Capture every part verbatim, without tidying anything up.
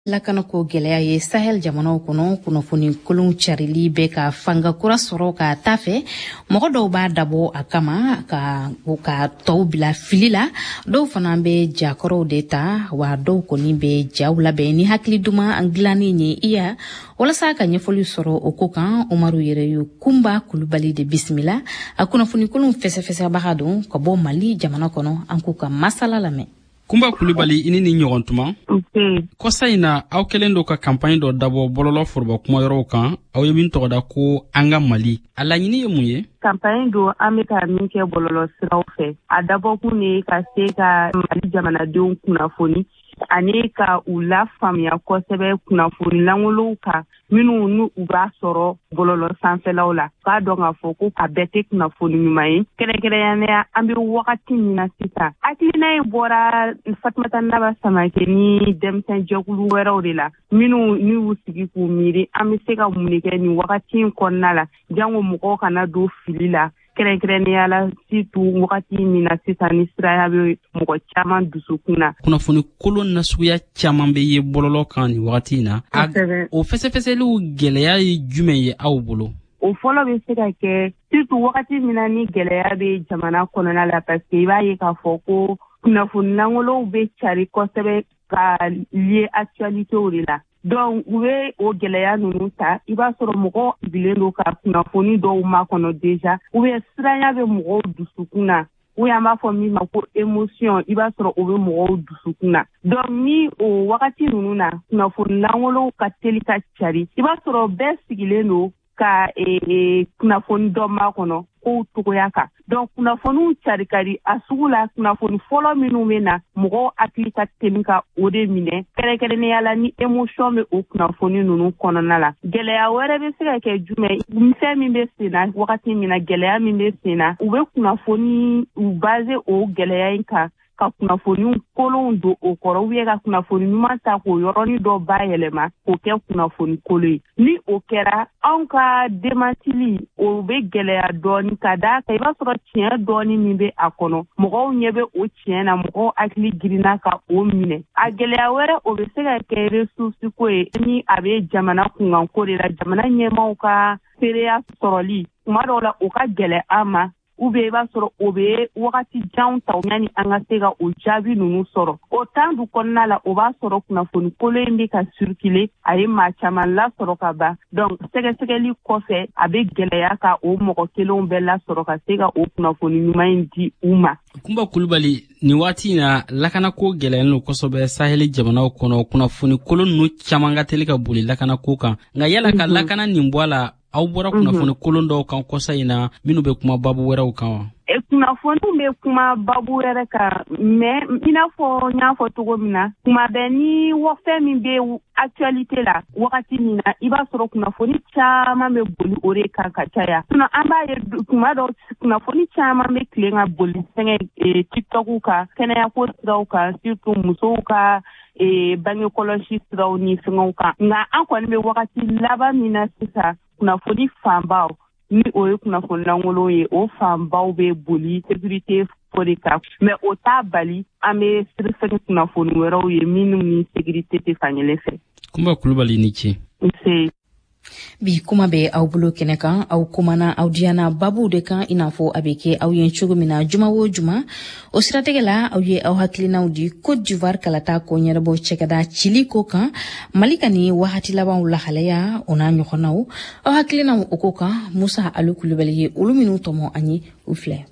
lakana ko gɛlɛya ye Sahel jamanaw kɔnɔ kunnafoni kolon carili bɛ ka fanga kura sɔrɔ ka taafɛ mɔgɔ dɔw b'a dabɔ a kama ka ka tɔw bila fili la dɔw fana bɛ jakɔrɔw de ta wa dɔw kɔni bɛ jaw labɛn ni hakili duman an dilannen ye iya walasa ka ɲɛfɔli sɔrɔ o ko kan Umaru Yereyu Kumba Kulubali de bisimila a kunnafoni kolon fɛsɛfɛsɛbaga don ka bɔ Mali jamana kɔnɔ an k'u ka masala lamɛn. Kumba Kulubali ini ni ɲɔgɔn tuma kɔsa in na aw kɛlen dɔ ka campagne dɔ dabɔ bɔlɔlɔ foroba kuma yɔrɔw kan aw ye min tɔgɔda ko an ka Mali a laɲini ye mun ye campagne do an bɛ ka min kɛ bɔlɔlɔ siraw fɛ a dabɔkun ne ka se ka Mali jamanadenw kunnafoni ani ka u la faamuya kosɛbɛ kunnafoni langolow kan minnu nu u b'a sɔrɔ bɔlɔlɔ sanfɛlaw la k'a dɔn k'a fɔ ko a bɛɛ tɛ kunnafoni ɲuman ye kɛrɛnkɛrɛnnenya an bɛ wagati min na sisan hakilina in bɔra Fatumata Naba Samake ni denmisɛn jɛkulu wɛrɛw de la minnu ni y'u sigi k'u miiri an bɛ se ka mun de kɛ nin wagati in kɔnɔna la jango mɔgɔw kana don fili la kɛrɛnkɛrɛnnenya la surtout wagati min na sisan ni siraya bɛ mɔgɔ caman dusukun na kunnafoni kolon nasuguya caman bɛ ye bɔlɔlɔ kan nin wagati in na o fɛsɛfɛsɛliw gɛlɛya ye jumɛn ye aw bolo o fɔlɔ bɛ se ka kɛ surtout wagati min na ni gɛlɛya bɛ jamana kɔnɔna la parce que i b'a ye k'a fɔ ko kunnafoni langolow bɛ cari kosɛbɛ ka lié actualitéw de la donc u bɛ o gɛlɛya ninnu ta i b'a sɔrɔ mɔgɔw bilen don ka kunnafoni dɔw makɔnɔ déjà ou bien siranya bɛ mɔgɔw dusukun na ou bien an b'a fɔ min ma ko émotion i b'a sɔrɔ o bɛ mɔgɔw dusukun na donc ni o wagati ninnu na kunnafoni langolow ka teli ka cari i b'a sɔrɔ bɛɛ sigilen don ka e kunnafoni dɔ makɔnɔ kow togoya kan donc kunnafoniw cari kari a sugu la kunnafoni fɔlɔ minnu bɛ na mɔgɔw hakili ka teli ka o de minɛ kɛrɛnkɛrɛnnenya la ni émotion bɛ o kunnafoni ninnu kɔnɔna la gɛlɛya wɛrɛ bɛ se ka kɛ jumɛn fɛn min bɛ sen na wagati min na gɛlɛya min bɛ sen na u bɛ kunnafoni u base o gɛlɛya in kan ka kunnafoniw kolonw don o kɔrɔ u ye ka kunnafoni ɲuman ta k'o yɔrɔnin dɔ bayɛlɛma k'o kɛ kunnafoni kolon ye ni o kɛra anw ka dematili o bɛ gɛlɛya dɔɔni ka d'a kan i b'a sɔrɔ tiɲɛ dɔɔni min bɛ a kɔnɔ mɔgɔw ɲɛ bɛ o tiɲɛ na mɔgɔw hakili girinna ka o minɛ a gɛlɛya wɛrɛ o bɛ se ka kɛ ressource ko ye ni a bɛ jamana kunkanko de la jamana ɲɛmaaw ka seereya sɔrɔli tuma dɔw la o ka gɛlɛ an ma ou bien i b'a sɔrɔ o bɛ wagati jan ta yani an ka se ka o jaabi ninnu sɔrɔ o temps du kɔnɔna la o b'a sɔrɔ kunnafoni kolon in bɛ ka circuler a ye maa caman lasɔrɔ ka ban donc sɛgɛsɛgɛli kɔfɛ a bɛ gɛlɛya ka o mɔgɔ kelenw bɛɛ lasɔrɔ ka se ka o kunnafoni ɲuman in di u ma. Kumba Kulubali nin waati in na lakanako gɛlɛyalen don kosɛbɛ Sahel jamanaw kɔnɔ kunnafoni kolon ninnu caman ka teli ka boli lakanako kan nka yala ka lakana nin bɔ a la aw bɔra kunnafoni kolon dɔw kan kɔsa in na minnu bɛ kuma babu wɛrɛw kan wa kunnafoniw bɛ kuma babu wɛrɛ kan mais i n'a fɔ n y'a fɔ cogo min na kuma bɛ ni fɛn min bɛ actualité la wagati min na i b'a sɔrɔ kunnafoni caman bɛ boli o de kan ka caya sinon an b'a ye kuma dɔw kunnafoni caman bɛ tilen ka boli fɛngɛ tiktoku kan kɛnɛyako siraw kan surtout musow ka bange kɔlɔsi siraw ni fɛngɛw kan nka an kɔni bɛ wagati laban min na sisan kunnafoni fanbaw ni o ye kunnafoni langolo ye o fanbaw bɛ boli sécurité fo de kan mais o t'a bali an bɛ sirifɛn kunnafoni wɛrɛw ye minnu ni sécurité tɛ fankelen fɛ. Kumba Kulubali ni ce. Bi kuma bɛ aw bolo kɛnɛ kan aw kumana aw diyana babu de kan i n'a fɔ a bɛ kɛ aw ye cogo min na juma o juma o siratigɛ la aw ye aw hakilinaw di Côte d'Ivoire kalata ko ɲɛnabɔ cɛkɛda cili ko kan Mali ka ni wagati labanw lahalaya o n'a ɲɔgɔnnaw aw hakilinaw o ko kan Musa Alu Kulubali ye olu minnu tɔmɔ an ye u filɛ.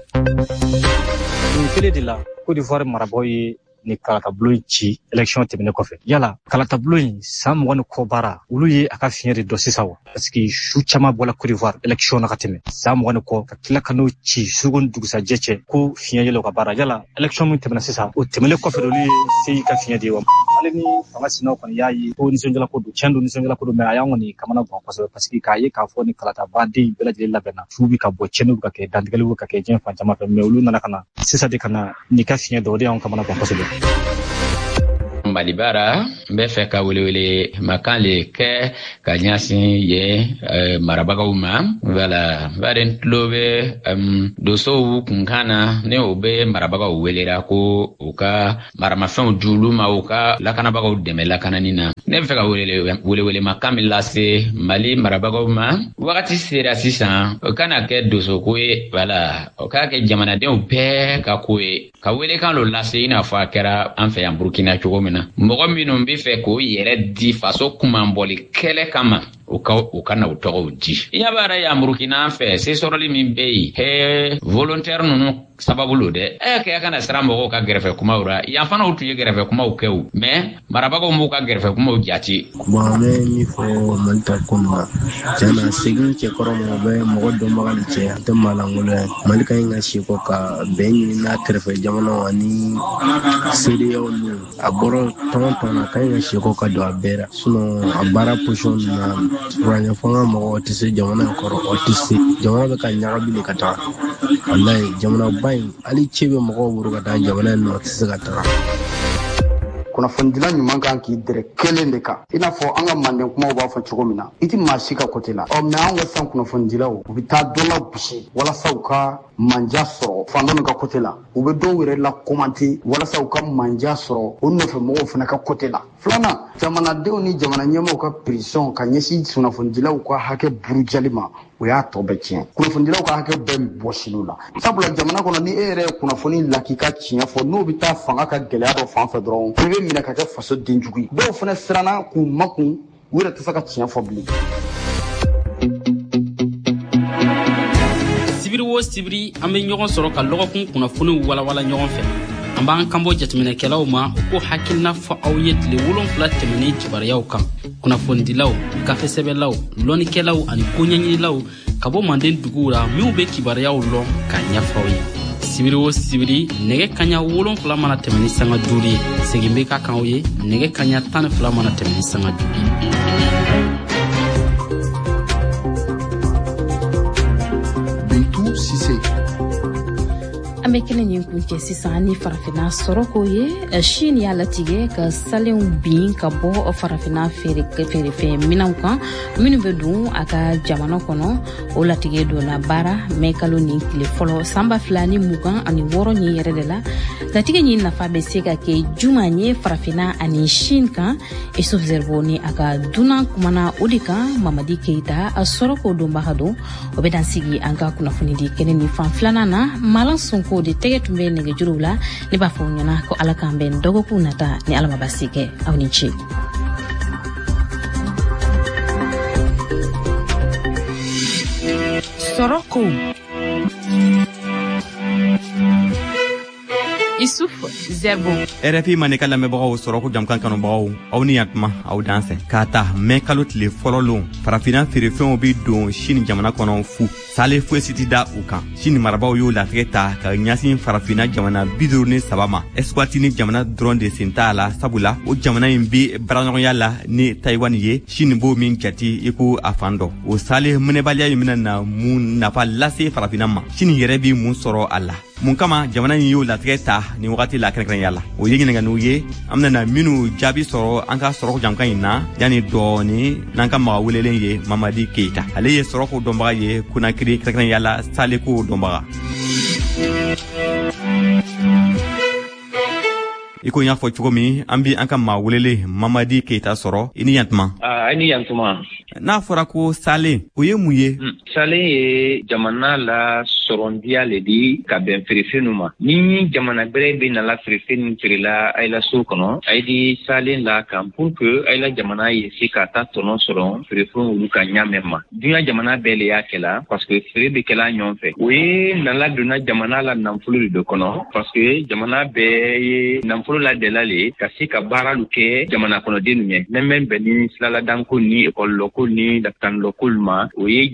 Kelen de la Côte d'Ivoire marabagaw ye ni kalatabulo in ci élection tɛmɛnen kɔfɛ yala kalatabulo in san mugan ni kɔ baara olu ye a ka fiɲɛ de dɔ sisan wa parce que su caman bɔla Côte d'Ivoire élection na ka tɛmɛ san mugan ni kɔ ka tila ka n'o ci sugon dugusajɛ cɛ ko fiɲɛ yɛlɛ ka baara yala élection min tɛmɛna sisan o tɛmɛnen kɔfɛ olu ye se ka fiɲɛ de wa ale ni fanga sinaw kɔni y'a ye ko nisɔndiyala ko don tiɲɛ don nisɔndiyala ko don mais a y'an kɔni kamana gan kosɛbɛ parce que k'a ye k'a fɔ ni kalatabaden bɛɛ lajɛlen labɛnna fu bi ka bɔ tiɲɛniw bɛ ka kɛ dantigɛliw bɛ ka kɛ diɲɛ fan caman fɛ mais olu nana ka na sisan de ka na ni ka fiɲɛ dɔ o de y'an kamana gan kosɛbɛ. Malibara be fe ka welewele makan le ke ka nyasin ye marabagaw ma wala varen tlobe um doso kunkana ne obe marabagaw welera ko uka maramafan julu ma uka lakana bagaw deme lakana nina ne fe ka welele welewele makan lase Mali marabagaw ma wakati sera sisan kana ke doso ko wala uka ke jamana de pe ka ko ka wele kan lo lase ina fa kera an fe yan Burkina chogomina mogo minnu bi fe ko yere di faso kumamboli kele kama uka uka na utogo di yabara ya Burkina fe se soroli min be he volontaire nunu sababu lo de e ke kana sara mogo ka grefe kuma ura ya fana utu ye grefe kuma ukewu me marabago mo ka grefe kuma ujati kuma me mi fo manta kuma jana sigin ke koromo be mogo do magali che te malangule malika inga shiko ka benyi na grefe jamano ani sidi onu aboro ton ton ka inga shiko ka do abera suno abara pushon na ranya fanga mogo tise jamana koro otisi jamana ka nyaga bi kata wallahi jamana bayin ali chebe mogo buru kata jamana no tise kata kuna fondila nyuma kan ki dire kelen de ka ina fo anga manden kuma ba fa cogo mina iti masika kotela o me anga san kuna fondila o bita dola bushi wala sauka manja soro fandon ka kotela u be do were la commenter wala sauka manja soro o no fe mo fana ka kotela flana jamana de oni jamana nyemo ka prison ka nyesi suna fondila o ka hake burujalima o ya tobe cien kuna fondila o ka hake ben bosilula sabula jamana kono ni ere kuna foni lakika cien fo no bita fanga ka gelea do fan fe dron mina ka kɛ faso denjugu dɔw fana siranna k'u makun u yɛrɛ tɛ se ka tiɲɛ fɔ bilen. sibiri wo sibiri an bɛ ɲɔgɔn sɔrɔ ka lɔgɔkun kunnafoni walawala ɲɔgɔn fɛ an b'an kanbɔ jateminɛkɛlaw ma u ko hakilina fɔ aw ye tile wolonfila tɛmɛnen jibariyaw kan kunnafonidilaw gafesɛbɛlaw lɔnnikɛlaw ani koɲɛɲinilaw ka bɔ manden duguw la minw bɛ kibariyaw lɔn k'a ɲɛfɔ aw ye sibiri wo sibiri nɛgɛ kaɲa wolonfila mana tɛmɛ ni sanga duuru ye segin bɛ ka kan aw ye nɛgɛ kaɲa tan ni fila mana tɛmɛ ni sanga duuru ye. Bintu Sise an bɛ kelen ɲin kun cɛ sisan ni farafina sɔrɔ ko ye Chine y'a latigɛ ka salenw bin ka bɔ farafina feerefɛn minɛnw kan minnu bɛ dun a ka jamana kɔnɔ o latigɛ donna baara mɛ kalo ni tile fɔlɔ sanba fila ni mugan ani wɔɔrɔ ɲin yɛrɛ de la latigɛ ɲin nafa bɛ se ka kɛ juman ye farafina ani Chine kan Isuf Zerbo ni a ka dunan kumana o de kan Mamadi Keita a sɔrɔ ko donbaga don o bɛ dan sigi an ka kunnafoni di kɛnɛ ni fan filanan na Malan Sonko de tɛgɛ tun bɛ nɛgɛjuruw la ne b'a fɔ u ɲɛna ko ala k'an bɛn dɔgɔkun nata ni ala ma basi kɛ aw ni ce. sɔrɔ ko Isuf Zerbo R F I manika lamɛbagaw sɔrɔ ko jamkan kanubagaw aw ni yantuma aw dansɛ k'a ta mɛ kalo tile fɔlɔ lon farafina feerefɛnw bi don Chine jamana kɔnɔ fu sale foyi si ti da u kan Chine marabaw y'o latigɛ ta ka ɲasin farafina jamana bi duuru ni saba ma eswati ni jamana dɔrɔn de sen t'a la sabula o jamana in bi baaraɲɔgɔnya la ni Taiwan ye Chine b'o min jati i ko a fan dɔ o sale minɛbaliya in bena na mun nafa lase farafina ma Chine yɛrɛ bi mun sɔrɔ a la mun kama jamana in y'o latigɛ ta ni wagati la kɛrɛnkɛrɛnya la o ye ɲininganiw ye an bena minnu jaabi sɔrɔ an ka sɔrɔko jamkan in na yani dɔɔni n'an ka maga welelen ye Mamadi Keita ale ye sɔrɔko dɔnbaga ye Konakiri kɛrɛnkɛrɛnya la saleko dɔnbaga iko y'a fɔ cogo min an bi an ka maa welele Mamadi Keita sɔrɔ i ni yantuma ah i ni yantuma n'a fɔra ko salen o ye mun ye salen ye jamana la sɔrɔndiya le di ka bɛn feerefɛnw ma ni jamana bɛrɛ bɛ na la feerefɛn feerela ay la so kɔnɔ ay di salen la kan pour que ay la jamana ye se ka ta tɔnɔ sɔrɔ feerefɛnw olu ka ɲamɛ ma dunya jamana bɛɛ le y'a kɛla parce que feere bɛ kɛla ɲɔgɔn fɛ o ye nala donna jamana la nafolo de kɔnɔ parce que jamana bɛɛ ye nafolo la dela le ka se ka baara lu kɛ jamana kɔnɔden ɲɛ même bɛn ni silaladanko ni ekɔlɔko ni dakanlɔko ma o ye jamana la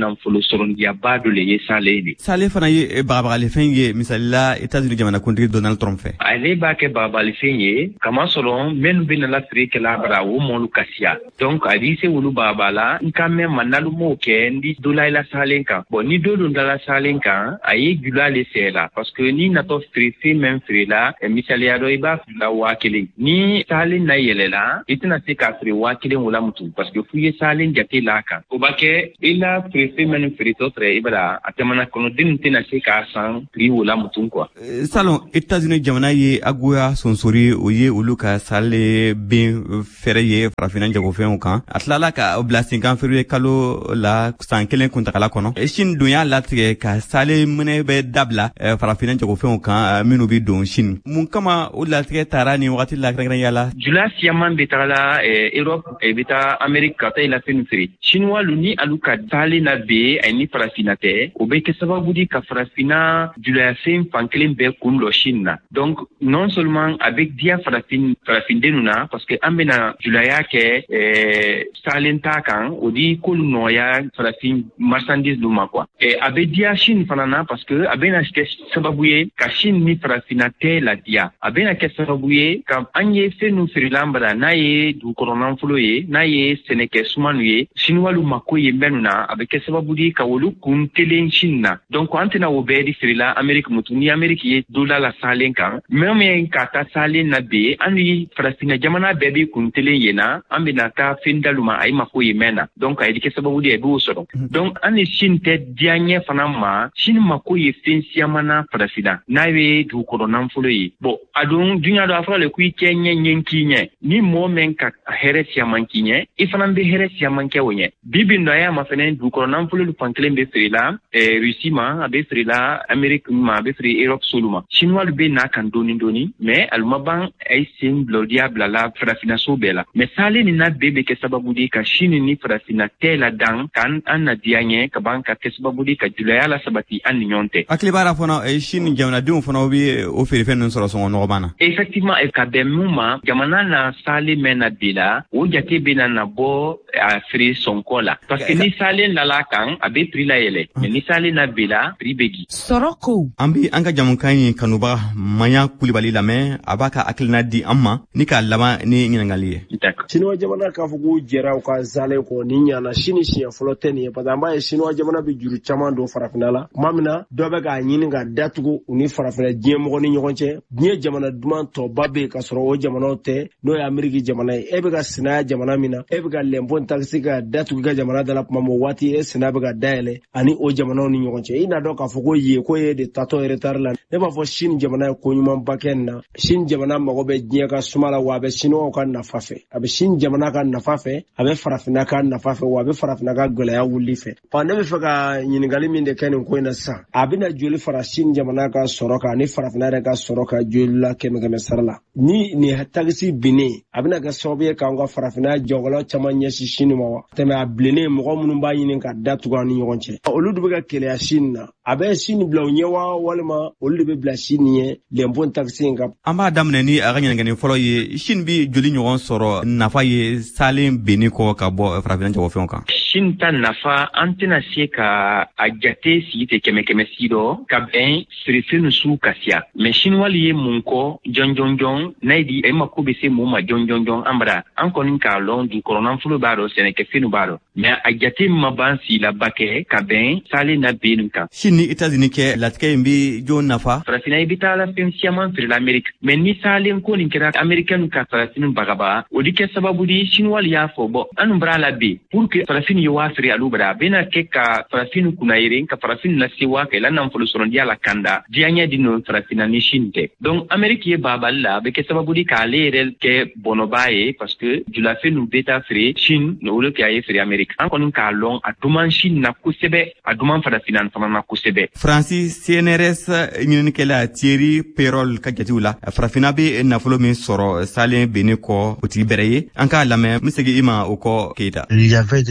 nafolo sorondiya ba dɔ le ye salen de. Salen fana ye bagabagale fɛn ye misali la États-Unis jamanakuntigi Donald Trump fɛ. Ale b'a kɛ bagabali fɛn ye kamasɔrɔ minnu bɛ na la feere kɛla bara o mɔlu kasiya. Donc a di se wulu bagabala n ka mɛn ma nalu m'o kɛ n di dɔ la i la salen kan. Bon ni dɔ dun da la salen kan a ye jula le sɛ la parce que ni natɔ feere fɛn min feere la misaliya dɔ i b'a feere la waa kelen. Ni salen na yɛlɛla i tɛna se k'a feere waa kelen wala mutu parce que f'u ye salen jate la kan. O b'a kɛ i la feere fɛn minnu feere tɔ tɛrɛ i b'a a tɛmɛna kɔnɔden tɛna se k'a san prix wala mutu quoi. Salon États-Unis jamana ye agoya sonsori o ye olu ka sale ben fɛrɛ ye farafina jagofɛnw kan. A tilala ka bila senkan feere kalo la san kelen kuntagala kɔnɔ. Sini don y'a latigɛ ka sale minɛ bɛ dabila farafina jagofɛnw kan minnu bi don Sini. Mun kama o latigɛ taara ni wagati la kɛrɛnkɛrɛnya la? Jula siyaman bɛ taga la Europe bɛ taa Amérique ka taa i la fɛn feere. Chinois ni alu ka sale na be ani farafina tɛ o bɛ kɛ sababu di ka farafina julaya fɛn fan kelen bɛɛ kun dɔ Chine na. Donc non seulement avec dia farafin farafindenu na parce que an bɛna julaya kɛ eh, salen ta kan o di kolu nɔya farafin marchandise nu ma quoi. Et a bɛ dia Chine fana na parce que a bɛna kɛ sababu ye ka Chine ni farafina tɛ la dia. A bɛna kɛ sababu ye ka an ye fɛn nu feerela an bara n'a ye dugukɔnɔ nafolo ye n'a ye sɛnɛkɛ sumanu ye Chinois mako ye mbɛnu na a bɛ kɛ sababu di ka olu kun telen Chine na. Donc an tɛna o bɛɛ di feerela Amérique mutu ni Amérique ye dola la salen kan même min ka ta salen na be an ni farafina jamana bɛɛ bi kun telen ye na an bɛna taa fɛn daluma a ye mako ye mɛn na. Donc a ye kɛ sababu di a b'o sɔrɔ. Donc an ni Chine tɛ diya ɲɛ fana ma Chine mako ye fɛn siyamana farafina n'a ye dugukɔnɔ nafolo ye. Bon a don dunya dɔ a fɔra le ko i kɛ ɲɛ ɲɛ k'i ɲɛ ni mɔgɔ min ka hɛrɛ siyaman k'i ɲɛ i fana bɛ hɛrɛ siyaman kɛ o ɲɛ. Bibi dɔ a y'a ma fɛnɛ dugukɔnɔ nafolo fan kelen bɛ feere la eh, Russie ma a bɛ feere la Amérique ma a bɛ feere Europe solu ma. Chinois bɛ n'a kan dɔɔni dɔɔni mais alumaban a ye sen bila o diya bila la farafinaso bɛɛ la. Mais salen nin na bɛɛ bɛ kɛ sababu di ka Chine ni farafina tɛ la dan kan an na diya ɲɛ ka ban ka kɛ sababu di ka julaya la sabati an ni ɲɔgɔn tɛ. Hakili b'a la fana Chine jamanadenw fana bɛ o feerefɛn ninnu sɔrɔ sɔngɔ nɔgɔman na. Effectivement ka bɛn mun ma jamana na salen mɛn na bi la o jate bɛ na na bɔ a feere sɔnkɔ la parce que ni salen nala kan a bɛ prix la yɛlɛ mais ni salen na bi la prix bɛ gi. Sɔrɔ ko. An bi an ka jamukan ye kanubaga Maya Kulibali lamɛn a b'a ka hakilina di an ma ni k'a laban ni ɲininkali ye. Chinois jamana k'a fɔ k'u jɛra u ka salen kɔ ni ɲana Chine siɲɛ fɔlɔ tɛ nin ye parce que an b'a ye Chinois jamana bɛ juru caman don farafina la tuma min na dɔ bɛ k'a ɲini ka datugu u ni farafina diɲɛ mɔgɔ ni ɲɔgɔn cɛ diɲɛ jamana duman tɔba bɛ yen ka sɔrɔ o jamanaw tɛ n'o ye Amérique jamana ye e bɛ ka sinaya jamana min na e bɛ ka lɛnpɔn taxi ka datugu i ka jamana da la tuma min waati e sinaya bɛ ka dayɛlɛ ani o jamanaw ni ɲɔgɔn cɛ i n'a dɔn k'a fɔ ko ye ko ye de tatɔ retard la ne b'a fɔ Chine jamana ye ko ɲuman ba kɛ nin na Chine jamana mago bɛ diɲɛ ka suma la wa a bɛ Chinois ka nafa fɛ a bɛ Chine jamana ka nafa fɛ a bɛ farafina ka nafa fɛ wa a bɛ farafina ka gɛlɛya wuli fɛ ɔ ne bɛ fɛ ka ɲininkali min de kɛ nin ko in na sisan a bɛna joli fara Chine jamana ka sɔrɔ kan ani farafina yɛrɛ ka sɔrɔ ka joli la kɛmɛ kɛmɛ sara la ni nin taxi binnen a bɛna kɛ sababu ye k'an ka farafina jagɔla caman ɲɛsin Chine ma wa tɛmɛ a bilennen mɔgɔ minnu b'a ɲini ka datugu an ni ɲɔgɔn cɛ olu de bɛ ka kɛlɛya Chine na a bɛ Chine bila u ɲɛ wa walima olu de bɛ bila Chine ɲɛ lɛnpɔn taxi in kan. An b'a daminɛ ni a ka ɲininkali fɔlɔ ye Chine bi joli ɲɔgɔn sɔrɔ nafa ye salen benni kɔ ka bɔ farafina jagofɛnw kan. Chine ta nafa an tɛna se ka a jate sigi tɛ kɛmɛ kɛmɛ si dɔ ka bɛn feerefɛn su kasiya mais Chinois ye mun kɔ jɔn jɔn jɔn n'a ye di e mako bɛ se mun ma jɔn jɔn jɔn an bara an kɔni k'a lɔn dugukɔnɔ nafolo b'a dɔn sɛnɛkɛfɛnw b'a dɔn mais a jate ma ban si la ba kɛ ka bɛn salen na benni kan. Chine ni États-Unis kɛ latigɛ in bɛ jɔn nafa. Farafina i bɛ taa la fɛn siyaman feere la Amérique mais ni salen ko nin kɛra Américain ka farafin bagaba o di kɛ sababu di Chinois y'a fɔ bɔn an bara la bi pour que farafin ye waa feere alu bara a bɛna kɛ ka farafin kunna yere ka farafin lase waa kɛ la nafolo sɔrɔndiya la kanda diya ɲɛ di no farafina ni Chine tɛ donc Amérique ye babali la a bɛ kɛ sababu di k'ale yɛrɛ kɛ bɔnɔba ye parce que julafɛn nu bɛ taa feere Chine olu kɛ a ye feere Amérique an kɔni k'a lɔn a duman Chine na kosɛbɛ a duman farafina fana na kosɛbɛ. Francis C N R S ɲininikɛla Thierry Perol ka jatew la farafina bɛ nafolo min sɔrɔ salen benni kɔ o tigi bɛrɛ ye an k'a lamɛn n bɛ segin i ma o kɔ Keita. Il y avait déjà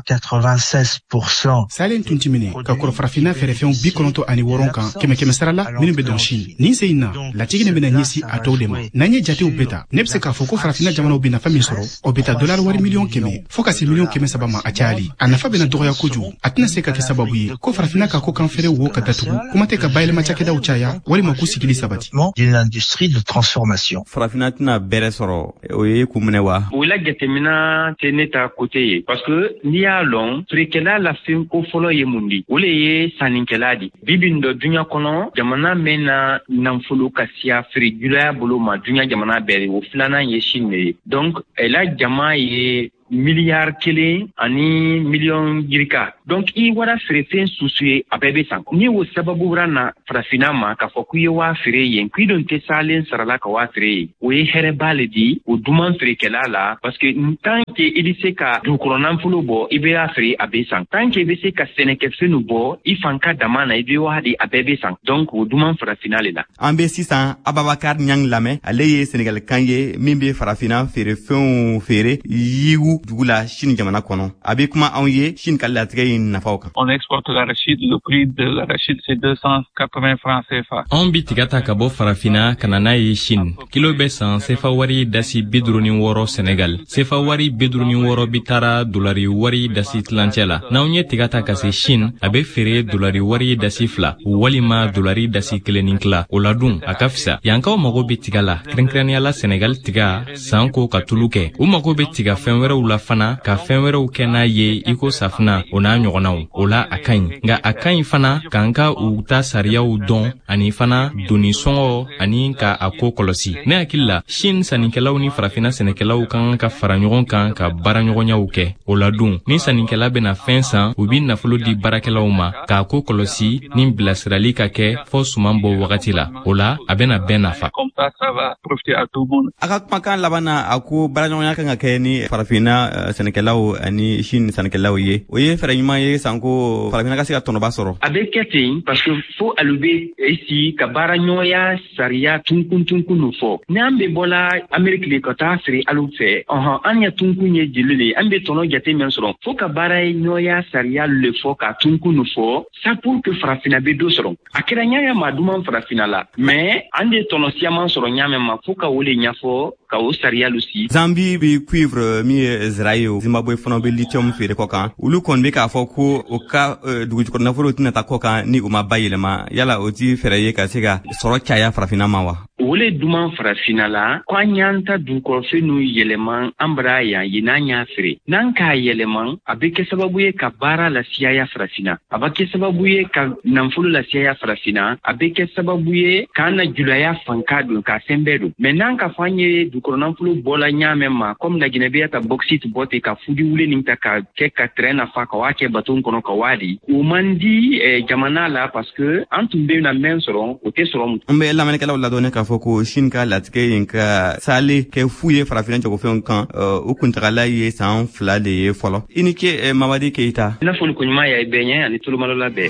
quatre-vingt-seize pour cent. Salen tuntimine ka koro farafina ferefew bi kononto ani woron kan keme keme sarala minu be don Chine ni seina la tigine be na nyesi atodema nanye jate u beta nepse ka foko farafina jamana obina fami soro obeta dollar wari million keme foka si million keme sabama achali anafa be na doya koju atina seka ke sababu ye ko farafina ka ko kan fere wo ka datugu kuma te ka baile machake da uchaya wali makusi kili sabati d'une industrie de transformation. Farafina tina bere soro oye kumune wa wala getemina teneta kote parce que ni alon frikela la film ko folo ye mundi wole ye saninkeladi bibindo dunya kono jamana mena namfulu kasia frigula bolo ma dunya jamana bere wo flana ye Chine donc ela jama ye milliard kelen ani million girika donc i wara frefen susue abebe san ni wo sababu rana farafina ma ka fokuye wa fere yen kuidon te salen sarala ka wa fere o ye here baledi o duman fere kelala parce que tant que il se ka du koronan fulo bo ibe a fere abe san tant que be se ka seneke fenu bo i fanka damana ibe wa di abebe san donc o duman farafina le la ambe sisan Ababakar Nyang Lame aleye Senegal kanye mimbe farafina fere fen fere yiwu dugula Chine jamana kono abe kuma anye Chine kala tigay nafauka. On exporte l'arachide, le prix de l'arachide c'est deux cent quatre-vingts francs C F A. On bi tigata kabo farafina kanana ye Chine kilo be san C F A wari dasi bidruni woro Senegal C F A wari bidruni woro bitara dolari wari dasi tlancela na onye tigata kase Chine abe fere dolari wari dasi fla walima dolari dasi kleninkla oladun akafisa yanka mago be tigala krenkrenia la Senegal tiga sanko katuluke o mago be tiga fenwere ula fana ka fenwere ukena ye iko safna ona nyogonaw ola akany nga akany fana kanka uta sariya udon ani fana doni songo ani ka ako kolosi ne akilla Chine saninkelaw ni farafina senekelaw kan ka faranyogon kan ka baranyogonya uke ola dun ni saninkela bena fensa ubi nafolo di barakelaw ma ka ako kolosi ni bilasirali ka ke fo sumambo wakati la ola abena benafa comme ça ça va profiter à tout le monde akak makan labana ako baranyogonya kan ke ni farafina uh, senekelaw ani Chine senekelaw ye oye faranyuma ye sanko farafina kasi ka tonoba soro avec ketin parce que faut alube ici ka baranyoya saria tunkun tunkun no fo nambe bola Amerique le kota fri alu fe aha anya tunkunye jilile ambe tono gete men soro faut ka baranyoya saria le fo ka tunkun no fo ça pour que farafina be do soro akiranya ya maduma farafina la mais ande tono siaman soro nyame ma faut ka wole nyafo ka o saria lusi Zambie bi cuivre mi Israel Zimbabwe fono be lithium fere kokan ulu kon be ka fo ko o ka dugu ko na foro tina ta kokan ni o ma bayile ma yala o ti fere ye ka siga soro chaya farafina mawa wole duman farafina la kwa nyanta du ko fenu yeleman ambra ya yinanya fere nan ka yeleman abeke sababu ye ka bara la siya ya farafina abake sababu ye ka namfulu la siya ya farafina abeke sababu ye kana julaya fankadu ka sembedu menan ka fanye du ko namfulu bola nyame ma comme na ginebe ta bauxite bote ka fudi wule ninta ka ke ka trena fa ka wake baton kono ka wadi o mandi eh, jamana la parce que antumbe na men soron o te soron mbe la maneka la donne ka foko Chine ka latike inka sale ke fuye farafina ko fen kan o kuntala ye san fla de ye folo inike eh, Mamadi Keita na fulu ko nyuma ya benye ani tulu malola be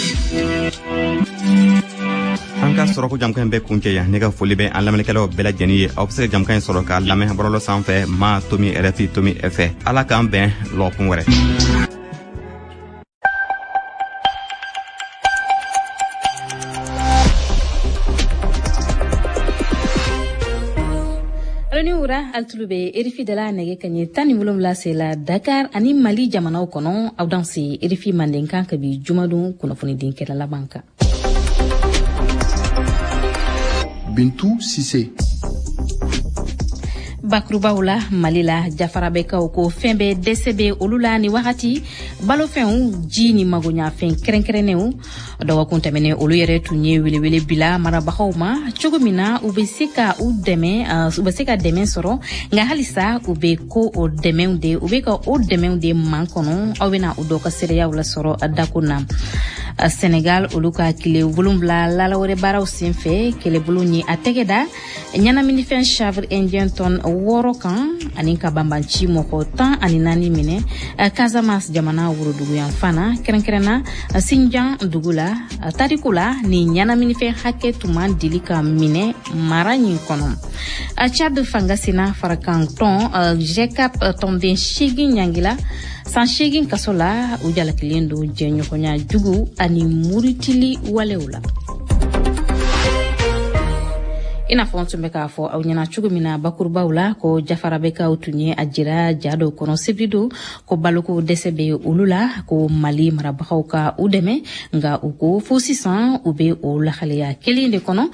anka soro ko jamkan be kunke ya ne ka foli be an lamelekelo bela jeni ye obse jamkan soro ka lame borolo sanfɛ ma tomi R F I tomi F ala kan ben lo kun wɛrɛ altulube erifi de la nege kanye tani mulum la se la Dakar ani Mali jamanaw kono aw dansi erifi mandenkan kabi jumadun kunafuni dinkela la banka Bintou Sissé Bakrubawla Malila Jafara Bekaw ko fembe D C B olula ni wakati balo fenw ji ni magonya fen krenkrenu do wakuntamene olu yere tunye wele wele bila marabahawma chogomina ubesika udeme uh, ubesika deme soro nga halisa ube ko o demeude ube ko o demeude mankono awena udoka sereya wala soro adakuna uh, Senegal oluka kile volumbla lala wore baraw sinfe kele bulunyi ategeda nyana minifen chavre indien ton woro kan aninka bambanchi moko tan aninani mine uh, Casamance jamana wuro dugu yan fana kerenkerena uh, Sinjan dugula uh, tarikula ni nyana minifen hake tuman dilika mine maranyi kono uh, Chad fangasina farakan ton uh, G quatre uh, ton den shigi nyangila san segin kaso la u jalakilen do jɛɲɔgɔnya jugu ani muritili walew la. ina fɔ tun bɛ k'a fɔ aw ɲɛna cogo min na bakurubaw la ko jafara bɛ kaw tun ye a jira ja dɔw kɔnɔ sibiri don ko baloko dɛsɛ bɛ olu la ko mali marabagaw ka u dɛmɛ nka u ko fo sisan u bɛ o lahaleya kelen de kɔnɔ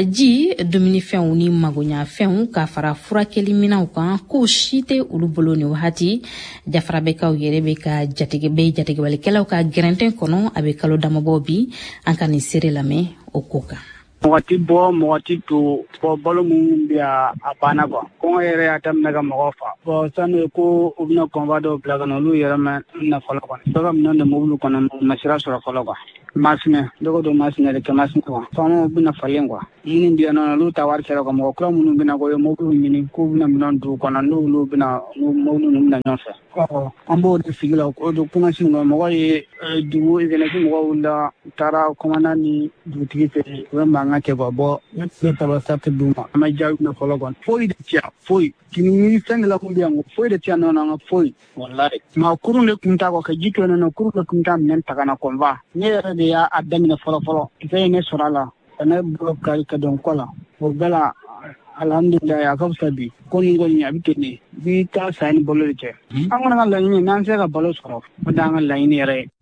ji dumunifɛnw ni magoɲafɛnw ka fara furakɛli minɛnw kan k'o si tɛ olu bolo ni wagati jafara bɛ kaw yɛrɛ bɛ ka jatige bɛ jategewalikɛlaw ka gɛrɛntɛn kɔnɔ a bɛ kalo damabɔ bi an ka nin seere lamɛn o ko kan. Mɔgɔti bɔ mɔgɔti to fɔ balo mun bɛ a banna quoi kɔngɔ yɛrɛ y'a daminɛ ka mɔgɔw fa bon sani ko u bɛna kɔnba dɔw bila ka na olu yɛrɛ ma na fɔlɔ kɔni bɛɛ ka minɛn de mobili kɔnɔ ma sira sɔrɔ fɔlɔ quoi masinɛ dɔgɔ dɔ masinɛ de kɛ masinɛ quoi faamaw bɛna falen quoi minnu bɛ yan nɔ olu ta wari sera ka mɔgɔ kura minnu bɛna ko ye mobili ɲini k'u bɛna minɛn d'u kɔnɔ n'olu bɛna mobili ninnu bɛna ɲɔgɔn fɛ an b'o de sigi la o de kumasi kɔnɔ mɔgɔ ye dugu église mɔgɔw wulila u taara kɔmanda ni dugutigi fɛ u bɛ mankan kɛ quoi bɔ ne tɛ taba sati d'u ma an ma jaabi na fɔlɔ kɔni foyi de tiɲɛ foyi kini ɲini fɛn de la kun bɛ yan ko foyi de tiɲɛ nɔ an ka foyi walayi maa kurun de kun t'a kɔ ka ji to yen nɔ kurun de kun t'a minɛn ta ka na kɔnba ne yɛrɛ de y'a daminɛ fɔlɔ fɔlɔ kisɛ ye ne sɔrɔ a la ka ne bolo kari ka dɔn kɔ la o bɛɛ la alhamdulilayi a ka fisa bi ko nin kɔni a bɛ kɛ ne bi taa sa ni balo de cɛ an kɔni ka laɲini n'an sera ka balo sɔrɔ o de y'an ka laɲini yɛrɛ ye.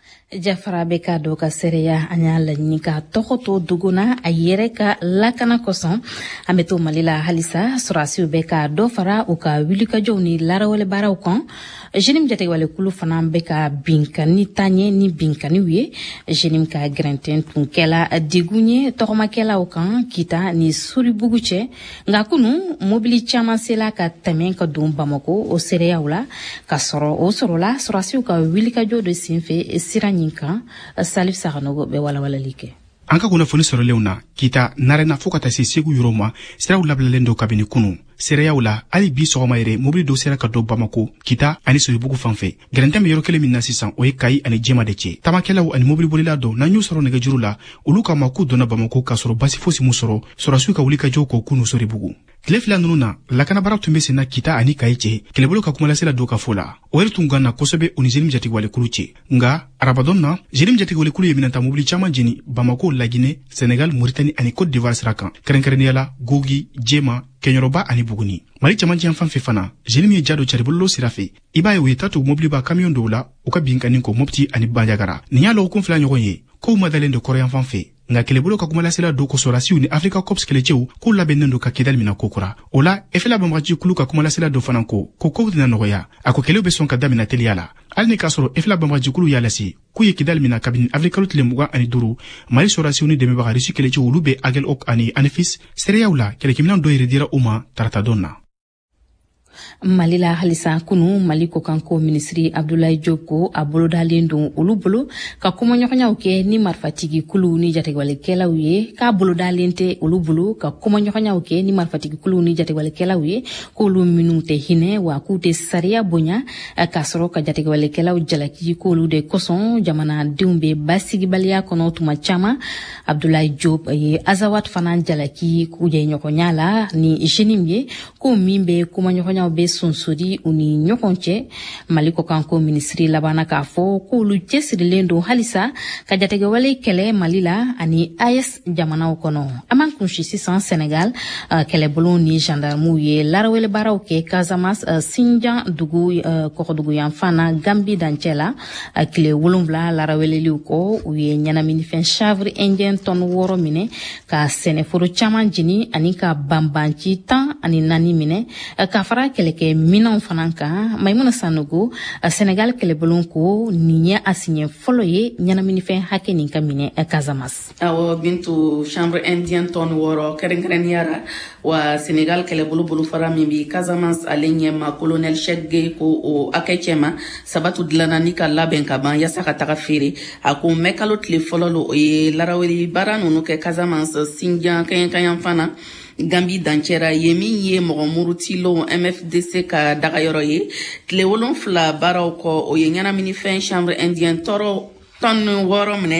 jafara bɛ ka dɔ ka seereya an y'a laɲini ka tɔgɔ to duguna a yɛrɛ ka lakana kosɔn an bɛ to mali la halisa sɔrɔasiw bɛ ka dɔ fara u ka wulikajɔw ni larawale baaraw kan jenim jategewalekulu fana bɛ ka binkani taɲɛ ni binkaniw ye jenim ka gɛrɛntɛn tun kɛla degun ye tɔgɔmakɛlaw kan kita ni soribugu cɛ nka kunu mobili caman sela ka tɛmɛ ka don bamako o seereyaw la ka sɔrɔ o sɔrɔla sɔrɔasiw ka wulikajɔ de senfɛ sira ɲin kan salif saganogo bɛ walawalali kɛ. an ka kunnafoni sɔrɔlenw na kita narena fɔɔ ka taa se segu yɔrɔ ma siraw labilalen dɔ kabini kunu seereyaw la hali bi sɔgɔma yɛrɛ mobili dɔw sera ka dɔ bamako kita ani soribugu fan fɛ gɛrɛntɛn bɛ yɔrɔ kelen min na sisan o ye kayi ani jɛma de cɛ tamakɛlaw ani mobili bolila dɔ n'an y'u sɔrɔ nɛgɛjuru la olu k'a ma k'u donna bamako k'a sɔrɔ basi fosi mu sɔrɔ sɔrɔsiw ka wulikajɔw kɔ kunu soribugu tile fila ninnu na lakanabaraw tun bɛ sen na kita ani kayi cɛ kɛlɛbolo ka kumalasela dɔ ka fɔ la o yɛrɛ tun ganna kosɛbɛ u ni jenim jatigwalekulu cɛ nga arabadɔn na jenim jatigwalekulu ye minɛnta mobili caman jeni bamako laginɛ senegal moritani ani cote d'ivoire sira kan kɛrɛnkɛrɛnnenya la gogi jɛma kɛɲɔrɔba ani buguni mali camancɛ fan fɛ fana jenim ye ja dɔ caribololo sira fɛ i b'a ye u ye tatu mobiliba kamiyon dɔw la u ka binkani kɔ mopti ani banjagara nin y'a lɔgɔkun fila ɲɔgɔn ye kow ma dalen do kɔrɔyan fan fɛ nka kɛlɛbolo ka kumalasela do ko sɔrɔasiw ni afrika cops kɛlɛcɛw k'u labɛnnen do ka kidali mina kokura o la efela banbagaci kulu ka kumalasela do fana ko ko kow tɛna nɔgɔya a ko kɛlɛw be sɔn ka damina teliya la hali ni k'a sɔrɔ efela banbagaci kulu y'a lase k'u ye kidali mina kabini afrikalo tile mugan ani duru mali sɔrɔasiw ni dɛmɛbaga risi kɛlɛcɛw olu be agel ok ani anefis seereyaw la kɛlɛkɛminan dɔ yɛrɛ dira u ma tarata dɔn na. mali la halisa kunu mali ko kanko ministri abdoulaye diop ko a bolodalen don olu bolo ka kɔmɔɲɔgɔnyaw kɛ ni marifatigi kulu ni jategwalekɛlaw ye k'a bolodalen tɛ olu bolo ka kɔmɔɲɔgɔnyaw kɛ ni marifatigi kulu ni jategwalekɛlaw ye k'olu minnu tɛ hinɛ wa k'u tɛ sariya bonya k'a sɔrɔ ka jategwalekɛlaw jalaki k'olu de kosɔn jamanadenw bɛ basigibaliya kɔnɔ tuma caman abdoulaye diop ye azawat fana jalaki k'u jɛɲɔgɔnya la ni jenim ye ko min bɛ kɔmɔɲɔgɔnyaw bɛ sonsori u ni ɲɔgɔn cɛ mali ko kanko ministri labana k'a fɔ k'olu cɛsirilen don halisa ka jategɛwale kɛlɛ mali la ani a es jamanaw kɔnɔ an man kunsi sisan senegal uh, kɛlɛbolo ni gendarmew ye larawele baaraw kɛ casamance uh, sinjan dugu uh, kɔkɔdugu yanfan na gambi dancɛ la uh, tile wolonwula laraweleliw kɔ u ye ɲɛnaminifɛn chanvre indien tɔn wɔɔrɔ minɛ ka sɛnɛforo caman jini ani ka banbanci tan ani naani minɛ uh, ka fara kɛlɛkɛ minɛnw fana kan maimuna sanogo senegal kɛlɛbolon ko nin ye a siɲɛ fɔlɔ ye ɲɛnaminifɛn hakɛ nin ka minɛ casamance. awɔ bintu chambre indien tɔn wɔɔrɔ kɛrɛnkɛrɛnniyara wa senegal kɛlɛbolo bolofara min bi casamance ale ɲɛma colonel Cheikh Gueye ko o hakɛ cɛma sabatu dilanna ni ka labɛn ka ban yasa ka taga feere a ko mɛ kalo tile fɔlɔ lo o ye laraweli baara ninnu kɛ casamance sinjan kaɲɛkaɲan fana gambi dancɛra ye min ye mɔgɔ murutilenw M F D C ka dagayɔrɔ ye tile wolonfila baaraw kɔ o ye ɲɛnaminifɛn chambre indien tɔrɔ tɔnni wɔɔrɔ minɛ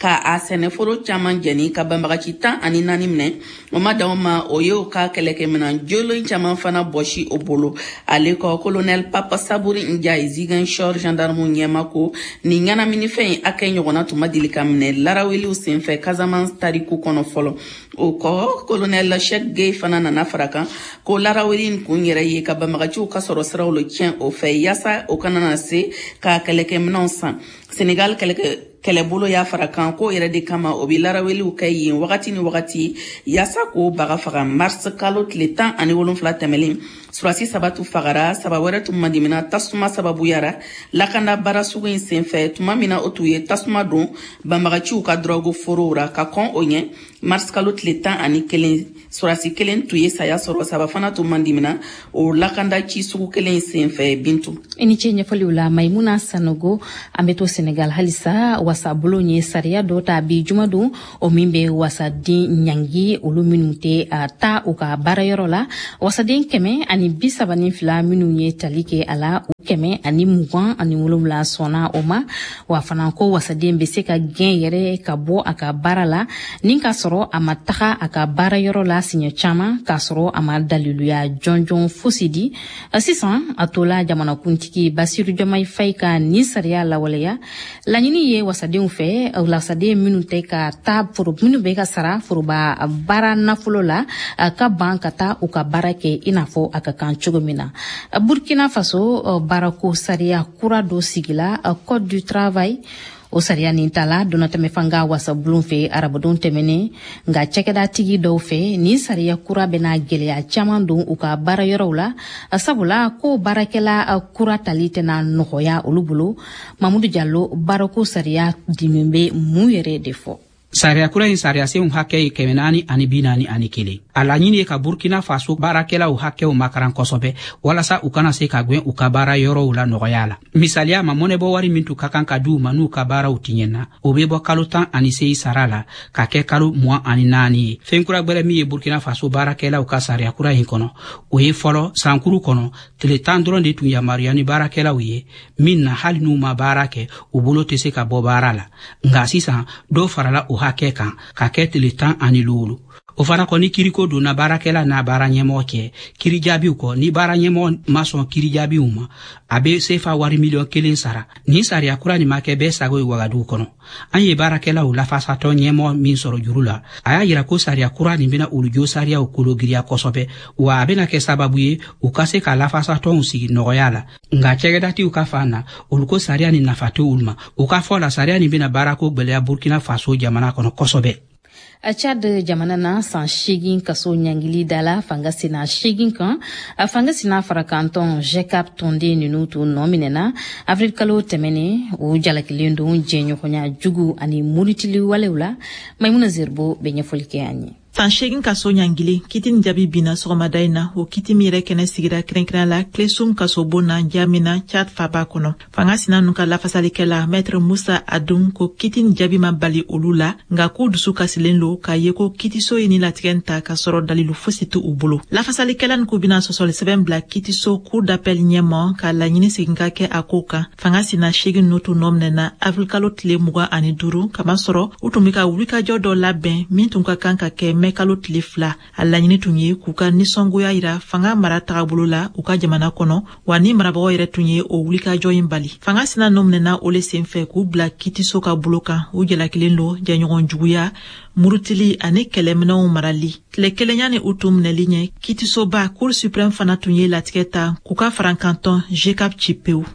ka a sɛnɛforo caman jɛni ka banbagaci tan ani naani minɛ o ma dan o ma o ye o ka kɛlɛkɛminan jolen caman fana bɔsi o bolo ale kɔ kolonɛl papa saburi njayi ziguinchor gendarme ɲɛma ko ni ɲɛnaminifɛn ye akɛ ɲɔgɔnna tuma deli ka minɛ laraweliw senfɛ Casamance tariku kɔnɔ fɔlɔ o kɔ kolonɛl Cheikh Gueye fana nana fara kan ko laraweli kun yɛrɛ ye ka banbagaciw ka sɔrɔ siraw lo tiɲɛ o fɛ yaasa o kana na se ka kɛlɛkɛminanw san Senegal kɛlɛkɛ kɛlɛbolo y'a fara kan ko yɛrɛ de kama o bi laraweliw kɛ yen wagati ni wagati yaasa ko baga faga mars kalo tile tan ani wolonfila tɛmɛlen surasi sabatu fagara saba wɛrɛ tun madimina tasuma sababuyara lakanda baara sugu in senfɛ tuma mina o tun ye tasuma don banbagaciw ka drogue forow ra ka kɔn o ɲɛ mars kalo tile tan ani kelen surasi kelen tun ye saya sɔrɔ saba fana tun mandimina o lakanda ci sugu kelen senfɛ bintu i ni ce ɲɛfɔliw la Maimuna Sanogo an bɛ to Senegal halisa wasabolo ye sariya dɔ ta bi juma don o min bɛ wasaden ɲangi olu minnu tɛ a ta u ka baarayɔrɔ la wasaden kɛmɛ ani bi saba ni fila minnu ye tali kɛ a la u kɛmɛ ani mugan ani wolonwula sɔnna o ma wa fana ko wasaden bɛ se ka gɛn yɛrɛ ka bɔ a ka baara la ni ka sɔrɔ a ma taga a ka baarayɔrɔ la siɲɛ caman k'a sɔrɔ a ma daliluya jɔnjɔn fosi di sisan a to la jamanakuntigi Basiru Diomaye Faye ka ni sariya lawaleya laɲini ye wasadenw fɛ wasaden minnu tɛ ka taa foro minnu bɛ ka sara foroba baara nafolo la ka ban ka taa u ka baara kɛ i n'a fɔ a ka kan cogo min na Burkina Faso baarako sariya kura dɔ sigila Code du Travail o sariya nin tala donna tɛmɛ fanga wasabulon fɛ arabadenw tɛmɛnen nka cɛkɛda tigi dɔw fɛ ni sariya kura bɛna gɛlɛya caman don u ka baarayɔrɔw la sabula ko baarakɛla kura tali tɛna nɔgɔya olu bolo Mamudu Jallo baarako sariya dimin bɛ mun yɛrɛ de fɔ sariya kura in sariya senw hakɛ ye kɛmɛ naani ani bi naani ani kelen a laɲini ye ka Burkina Faso baarakɛlaw hakɛw makaran kosɛbɛ walasa u kana se ka gwɛn u ka baara yɔrɔw la nɔgɔya la misaliya ma mɔnɛbɔ wari min tun ka kan ka di u ma n'u ka baaraw tiɲɛna o bɛ bɔ kalo tan ani seyi sara la ka kɛ kalo mugan ani naani ye fɛn kura gbɛrɛ min ye Burkina Faso baarakɛlaw ka sariya kura in kɔnɔ o ye fɔlɔ sankuru kɔnɔ tile tan dɔrɔn de tun yamaruya ni baarakɛlaw ye min na hali n'u ma baara kɛ u bolo tɛ se ka bɔ baara la nka sisan dɔw farala o hakɛ kan ka kɛ tile tan ani luwulu o fana kɔ ni kiriko donna baarakɛla n'a baara ɲɛmɔgɔ cɛ kiri jaabiw kɔ ni baara ɲɛmɔgɔ ma sɔn kiri jaabiw ma a bɛ sefa wari miliyɔn kelen sara ni sariya kura nin ma kɛ bɛɛ sago ye wagaduw kɔnɔ an ye baarakɛlaw lafasatɔ ɲɛmɔgɔ min sɔrɔ juru la a y'a yira ko sariya kura nin bɛna olu jo sariyaw kologiriya kosɛbɛ wa a bɛna kɛ sababu ye u ka se ka lafasatɔnw sigi nɔgɔya la nka cɛkɛdatiw ka fan na olu ko sariya nin nafa tɛ olu ma u ka fɔ la sariya nin bɛna baarako gwɛlɛya Burkina Faso jamana kɔnɔ kosɛbɛ a Chad jamana na san segin kaso ɲangili da la fanga sina segin kan a fanga sina fara kantɔn Jekap Tonde ninnu tun nɔ minɛna avril kalo tɛmɛnen o jalakilen don jɛɲɔgɔnya jugu ani muritili walew la Maimuna Zerbo bɛ ɲɛfɔli kɛ an ye san segin kaso ɲangili kiti ni jaabi bina sɔgɔmada in na o kiti min yɛrɛ kɛnɛ sigira kɛrɛnkɛrɛn la Klesum kaso bon na Njamena Chad faba kɔnɔ fanga sina nu ka lafasalikɛla Maître Musa Adum ko kiti ni jaabi ma bali olu la nka k'u dusu kasilen lo k'a ye ko kitiso ye ni latigɛ ta ka sɔrɔ dalilu fosi tɛ u bolo lafasalikɛla ni ko bina sɔsɔli sɛbɛn bila kitiso cour d'appel ɲɛmɔ ka laɲini segin ka kɛ a ko kan fanga sina segin nu tun nɔ minɛna avril kalo tile mugan ani duuru kama sɔrɔ u tun bɛ ka wulikajɔ dɔ labɛn min tun ka kan ka kɛ mɛ kalo tile fila a laɲini tun ye k'u ka nisɔngoya yira fanga mara tagabolo la u ka jamana kɔnɔ wa ni marabagaw yɛrɛ tun ye o wulikajɔ in bali fanga sina nɔ minɛna o le senfɛ k'u bila kitiso ka bolo kan u jalakilen lo jɛɲɔgɔn juguya murutili ani kɛlɛminɛw marali tile kelenya ni u tun minɛli ɲɛ kitisoba cour suprême fana tun ye latigɛ ta k'u ka farankantɔn Jekap ci pewu.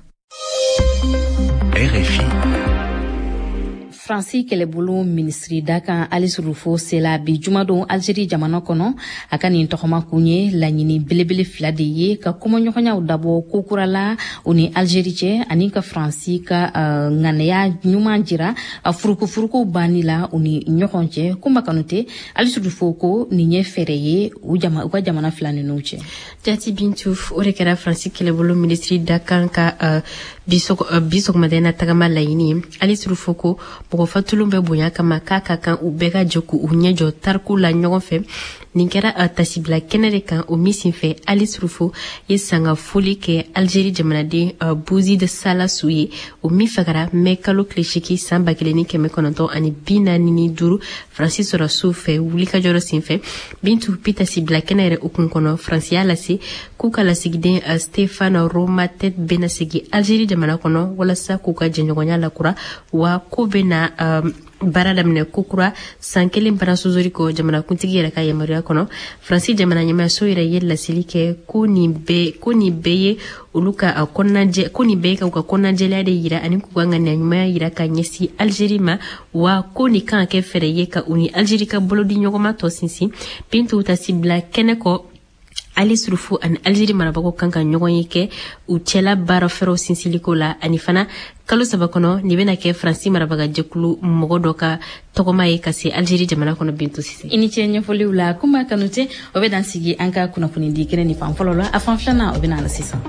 R F I Fransi kɛlɛbolo ministri da kan Alice Rufo sela bi jumadon Algérie jamana kɔnɔ a ka nin tɔgɔma kun ye laɲini belebele fila de ye ka kɔmɔɲɔgɔnyaw dabɔ kokura la o ni Algérie cɛ ani ka Fransi ka uh, ŋanaya ɲuman jira uh, furukufuruku banni la o ni ɲɔgɔn cɛ kunba kanu tɛ Alice Rufo ko nin ye fɛɛrɛ ye u jama u ka jamana fila ninnu cɛ. Jati Bintu o de kɛra Fransi kɛlɛbolo ministri da kan ka uh, bisogomada na tagama laɲini ali surufo ko mɔgɔ fatulun bɛ bonya kama k'a ka kan u bɛɛ ka jɛ k'u ɲɛ jɔ tariku la ɲɔgɔn fɛ nin kɛra a tasibila kɛnɛ de kan o min senfɛ ali surufo ye sanga foli kɛ Algérie jamanaden Bouzi de Salasu ye o min fagara mɛ kalo tile seegin san ba kelen ni kɛmɛ kɔnɔntɔn ani bi naani ni duuru Faransi sɔrɔsiw fɛ wulikajɔyɔrɔ senfɛ Bintu bi tasibila kɛnɛ yɛrɛ hukumu kɔnɔ Faransi y'a lase k'u ka lasigiden Stéphane Roma Tête bɛna sigi Algérie jamana kɔnɔ walasa k'u ka jɛɲɔgɔnya lakura wa ko bɛna baara daminɛ kokura san kelen bara sozori ko jamanakuntigi yɛrɛ ka yamaruya kɔnɔ Faransi jamana ɲɛmaayaso yɛrɛ ye laseli kɛ ko nin bɛɛ ko nin bɛɛ ye olu ka kɔnɔnajɛ ko nin bɛɛ ye ka u ka kɔnɔnajɛlenya de yira ani k'u ka ŋaniyaɲumanya yira ka ɲɛsin Algérie ma wa ko nin kan ka kɛ fɛɛrɛ ye ka u ni Algérie ka bolodi ɲɔgɔnma tɔ sinsin Bintu tasibila kɛnɛ kɔ Ali Surufu ani Algérie marabagaw kan ka ɲɔgɔn ye kɛ u cɛla baara fɛrɛw sinsiliko la ani fana kalo saba kɔnɔ nin bɛna kɛ Faransi marabaga jɛkulu mɔgɔ dɔ ka tɔgɔma ye ka se Algérie jamana kɔnɔ Bintu Sise. I ni ce ɲɛfɔliw la kuma kanute o bɛ dan sigi an ka kunnafoni di kɛnɛ ni fan fɔlɔ la a fan filanan o bɛ na sisan.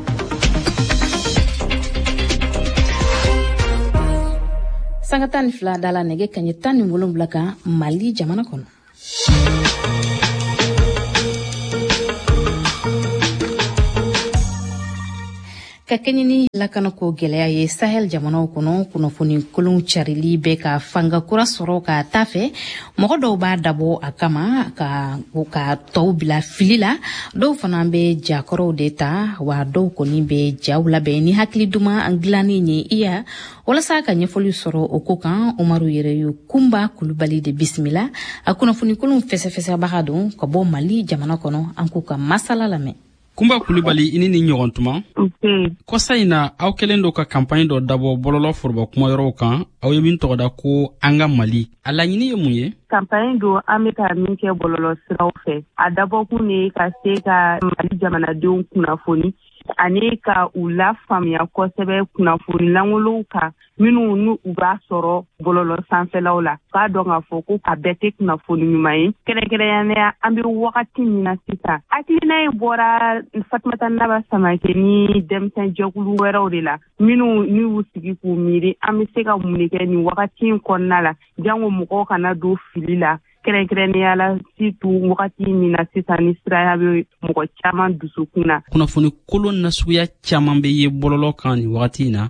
Sanga tan ni fila da la nɛgɛ kaɲɛ tan ni wolonwula kan Mali jamana kɔnɔ. Ka kɛɲɛ ni lakanako gɛlɛya ye Sahel jamanaw kɔnɔ kunnafoni kolon carili bɛ ka fanga kura sɔrɔ ka taa fɛ mɔgɔ dɔw b'a dabɔ a kama ka ka tɔw bila fili la dɔw fana bɛ jakɔrɔw de ta wa dɔw kɔni bɛ jaw labɛn ni hakili duman an dilannen ye iya walasa ka ɲɛfɔli sɔrɔ o ko kan Umaru Yereyo Kumba Kulubali de bisimila a kunnafoni kolon fɛsɛfɛsɛbaga don ka bɔ Mali jamana kɔnɔ an k'u ka masala lamɛn. Kumba Kulubali ini ni ɲɔgɔn tuma kɔsa in na aw kɛlen dɔ ka kampaɲi dɔ dabɔ bɔlɔlɔ foroba kuma yɔrɔw kan aw ye min tɔgɔda ko an ka Mali a laɲini ye mun ye kampaɲi don an bɛ ka min kɛ bɔlɔlɔ siraw fɛ a dabɔkun ne ka se ka Mali jamanadenw kunnafoni ani ka u la faamuya kosɛbɛ kunnafoni langolow kan minnu nu u b'a sɔrɔ bɔlɔlɔ sanfɛlaw la k'a dɔn k'a fɔ ko a bɛɛ tɛ kunnafoni ɲuman ye kɛrɛnkɛrɛnnenya an bɛ wagati min na sisan hakilina ye bɔra Fatumata Naba Samake ni denmisɛn jɛkulu wɛrɛw de la minnu n'u y'u sigi k'u miiri an bɛ se ka mun de kɛ nin wagati in kɔnɔna la jango mɔgɔw kana don fili la kɛrɛnkɛrɛnnenya la surtout wagati min na sisan ni siraya bɛ mɔgɔ caman dusukun na kunnafoni kolon nasuguya caman bɛ ye bɔlɔlɔ kan nin wagati in na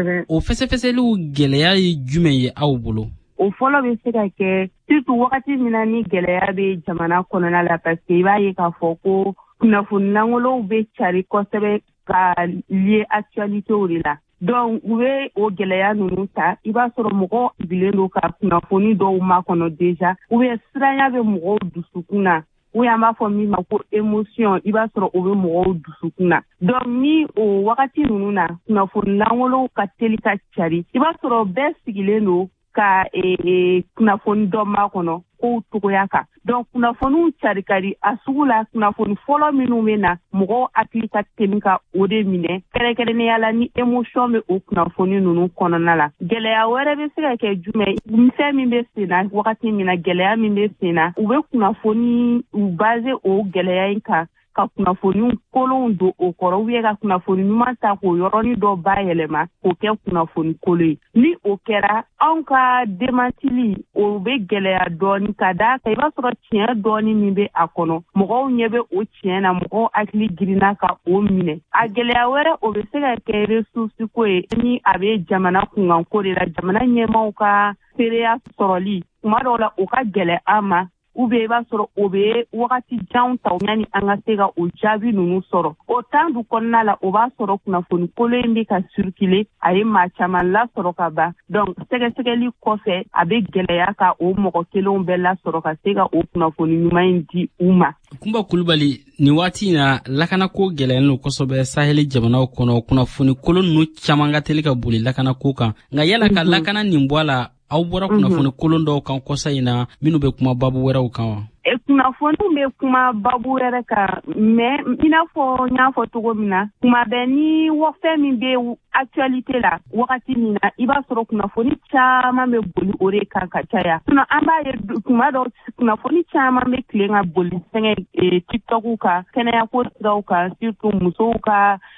o fɛsɛfɛsɛliw gɛlɛya ye jumɛn ye aw bolo o fɔlɔ bɛ se ka kɛ surtout wagati min na ni gɛlɛya bɛ jamana kɔnɔna la parce que i b'a ye k'a fɔ ko kunnafoni langolow bɛ cari kosɛbɛ ka lié actualitéw de la donc u bɛ o gɛlɛya ninnu ta i b'a sɔrɔ mɔgɔw bilen don ka kunnafoni dɔw makɔnɔ déjà ou bien siranya bɛ mɔgɔw dusukun na ou bien an b'a fɔ min ma ko émotion i b'a sɔrɔ o bɛ mɔgɔw dusukun na donc ni o wagati ninnu na kunnafoni langolow ka teli ka cari i b'a sɔrɔ bɛɛ sigilen don ka kunnafoni dɔ makɔnɔ kow togoya kan donc kunnafoniw cari kari a sugu la kunnafoni fɔlɔ minnu bɛ na mɔgɔw hakili ka teli ka o de minɛ kɛrɛnkɛrɛnnenya la ni émotion bɛ o kunnafoni ninnu kɔnɔna la gɛlɛya wɛrɛ bɛ se ka kɛ jumɛn fɛn min bɛ sen na wagati min na gɛlɛya min bɛ sen na u bɛ kunnafoni u base o gɛlɛya in kan ka kunnafoniw kolonw don o kɔrɔ ou ka kunnafoni ɲuman ta k'o yɔrɔnin dɔ bayɛlɛma k'o kɛ kunnafoni kolo ye ni o kɛra anw ka demantili o bɛ gɛlɛya dɔɔni ka d'a kan i b'a sɔrɔ tiɲɛ dɔɔni min bɛ a kɔnɔ mɔgɔw ɲɛ bɛ o tiɲɛ na mɔgɔw hakili girinna ka o minɛ a gɛlɛya wɛrɛ o bɛ se ka kɛ ressource ko ye ni a bɛ jamana kunkanko de la jamana ɲɛmaaw ka seereya sɔrɔli tuma dɔw la o ka gɛlɛ an ma ou bien i b'a sɔrɔ o bɛ wagati jan ta yanni an ka se ka o jaabi ninnu sɔrɔ o temps du kɔnɔna la o b'a sɔrɔ kunnafoni kolo in bɛ ka circuler a ye maa caman lasɔrɔ ka ban donc sɛgɛsɛgɛli kɔfɛ a bɛ gɛlɛya ka o mɔgɔ kelenw bɛɛ lasɔrɔ ka se ka o kunnafoni ɲuman in di u ma. Kumba Kulubali nin waati in na lakanako gɛlɛyalen don kosɛbɛ Sahel jamanaw kɔnɔ kunnafoni kolon ninnu caman ka teli ka boli lakanako kan nka yala ka lakana nin bɔ a la aw bɔra kunnafoni kolon dɔw kan kɔsa in na minnu bɛ kuma babu wɛrɛw kan wa kunnafoniw bɛ kuma babu wɛrɛ kan mais i n'a fɔ n y'a fɔ cogo min na kuma bɛ ni fɛn min bɛ actualité la wagati min na i b'a sɔrɔ kunnafoni caman bɛ boli o de kan ka caya sinon an b'a ye kuma dɔw kunnafoni caman bɛ tilen ka boli fɛngɛ tiktoku kan kɛnɛyako siraw kan surtout musow ka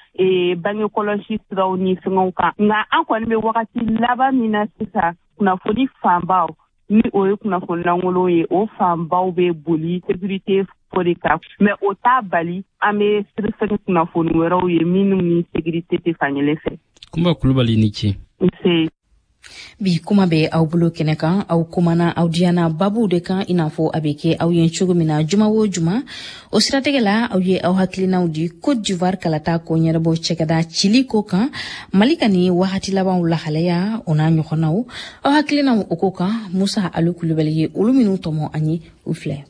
e bange kɔlɔsi siraw ni fɛngɛw kan nka an kɔni bɛ wagati laban min na sisan kunnafoni fanbaw ni o ye kunnafoni lankolon ye o fanbaw bɛ boli sécurité fo de kan mais o t'a bali an bɛ sirifɛn kunnafoni wɛrɛw ye minnu ni sécurité tɛ fankelen fɛ. Kumba Kulubali ni ce. Bi kuma bɛ aw bolo kɛnɛ kan aw kumana aw diyana babu de kan i n'a fɔ a bɛ kɛ aw ye cogo min na juma o juma o siratigɛ la aw ye aw hakilinaw di Côte d'Ivoire kalata ko ɲɛnabɔ cɛkɛda cili ko kan Mali ka ni wagati labanw lahalaya o n'a ɲɔgɔnnaw aw hakilinaw o ko kan Musa Alu Kulubali ye olu minnu tɔmɔ an ye u filɛ.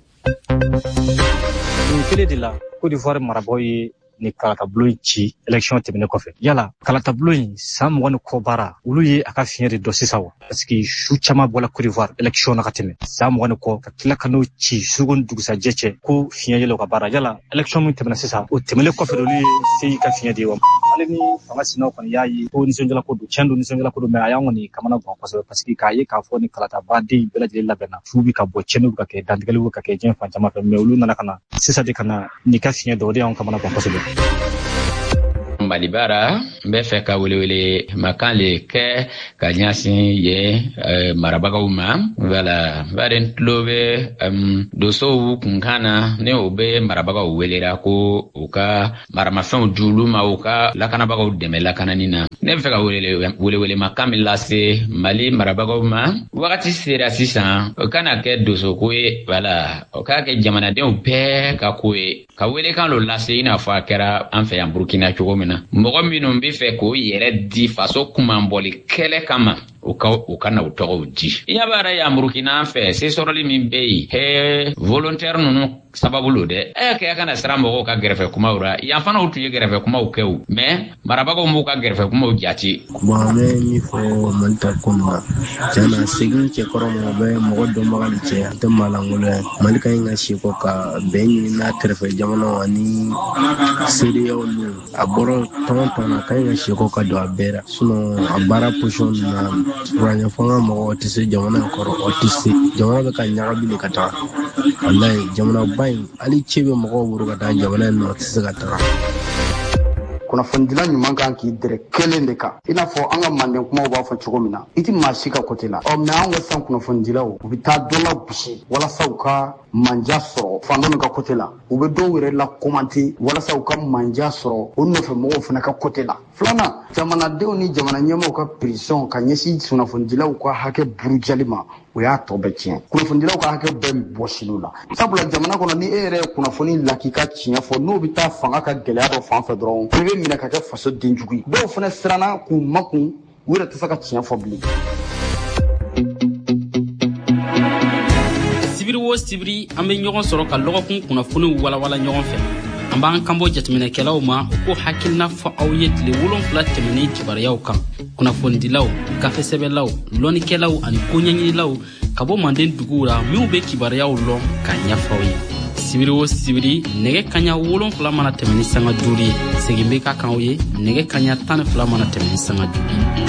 Kelen de la Côte d'Ivoire marabagaw ye ni kalatabulo in ci élection tɛmɛnen kɔfɛ yala kalatabulo in san mugan ni kɔ baara olu ye a ka fiɲɛ de dɔ sisan wa parce que su caman bɔla Côte d'Ivoire élection na ka tɛmɛ san mugan ni kɔ ka tila ka n'o ci sugon dugusajɛ cɛ ko fiɲɛ yɛlɛ ka baara yala élection min tɛmɛna sisan o tɛmɛnen kɔfɛ olu ye se ka fiɲɛ de wa ale ni fanga sinaw kɔni y'a ye ko nisɔndiyala ko don tiɲɛ don nisɔndiyala ko don mais a y'an kɔni kamana gan kosɛbɛ parce que k'a ye k'a fɔ ni kalatabaden bɛɛ lajɛlen labɛnna fu bi ka bɔ tiɲɛniw ka kɛ dantigɛliw bɛ ka kɛ diɲɛ fan caman fɛ mais olu nana ka na sisan de ka na ni ka fiɲɛ dɔ o de y'an kamana gan kosɛbɛ. Malibara bɛ fɛ ka welewele makan le kɛ ka ɲasin ye marabagaw ma wala baden tulo bɛ dosow kunkan na ni o bɛ marabagaw welera ko u ka maramafɛnw di olu ma u ka lakanabagaw dɛmɛ lakanani na ne bɛ fɛ ka welewele makan min lase Mali marabagaw ma wagati sera sisan o kana kɛ dosoko ye wala o k'a kɛ jamanadenw bɛɛ ka ko ye ka welekan lo lase i n'a fɔ a kɛra an fɛ yan Burkina cogo min na mɔgɔ minnu bɛ fɛ k'o yɛrɛ di faso kumanbɔli kɛlɛ kama o ka o ka na o tɔgɔw di i ɲɛ b'a yan Burkina fɛ se sɔrɔli min bɛ yen he volontaire ninnu sababu lo dɛ ɛ kɛ kana sira mɔgɔw ka gɛrɛfɛ kumaw la yan fana u tun ye gɛrɛfɛ kumaw kɛ o mais marabagaw m'u ka gɛrɛfɛ kumaw jate. Bon an bɛ min fɔ Mali ta ko nin na tiɲɛna segin cɛkɔrɔ ma bɛ mɔgɔ dɔnbaga de cɛ a tɛ maalankolo ye Mali ka ɲi ka si kɔ ka bɛn ɲini n'a kɛrɛfɛ jamanaw ani seereyaw ninnu a bɔra tɔn tɔn na ka ɲi ka si kɔ ka don a bɛɛ la sinon a baara position ninnu na furanya fanga mɔgɔw tɛ se jamana in kɔrɔ o tɛ se jamana bɛ ka ɲagabi de ka taga walayi jamana ba in hali ce bɛ mɔgɔw bolo ka taa jamana in nɔ tɛ se ka taga. Kunnafonidila ɲuman kan k'i dɛrɛ kelen de kan i n'a fɔ an ka manden kumaw b'a fɔ cogo min na i tɛ maa si ka côté la ɔ mais an ka san kunnafonidilaw u bɛ taa dɔ la gosi walasa u ka manja sɔrɔ fan dɔ min ka côté la u bɛ dɔw yɛrɛ la commenter walasa u ka manja sɔrɔ o nɔfɛ mɔgɔw fana ka côté la filanan jamanadenw ni jamana ɲɛmaaw ka pression ka ɲɛsin kunnafonidilaw ka hakɛ burujali ma o y'a tɔ bɛɛ tiɲɛ kunnafonidilaw ka hakɛ bɛɛ bɔsiliw la sabula jamana kɔnɔ ni e yɛrɛ ye kunnafoni lak'i ka tiɲɛ fɔ n'o bɛ taa fanga ka gɛlɛya dɔ fan fɛ dɔrɔn i bɛ minɛ ka kɛ faso denjugu ye dɔw fana siranna k'u makun u yɛrɛ tɛ se ka tiɲɛ fɔ bilen. Sibiri o sibiri an bɛ ɲɔgɔn sɔrɔ ka lɔgɔkun kunnafoniw walawala ɲɔgɔn fɛ an b'an kanbɔ jateminɛkɛlaw ma u ko hakilina fɔ aw ye tile wolonfila tɛmɛnen kibaruyaw kan kunnafonidilaw gafesɛbɛlaw lɔnnikɛlaw ani koɲɛɲinilaw ka bɔ manden duguw la minw bɛ kibaruyaw lɔn ka ɲɛfɔ aw ye sibiri o sibiri nɛgɛ kaɲa wolonfila mana tɛmɛ ni sanga duuru ye segin bɛ ka kan aw ye nɛgɛ kaɲa tan ni fila mana tɛmɛ ni sanga duuru ye.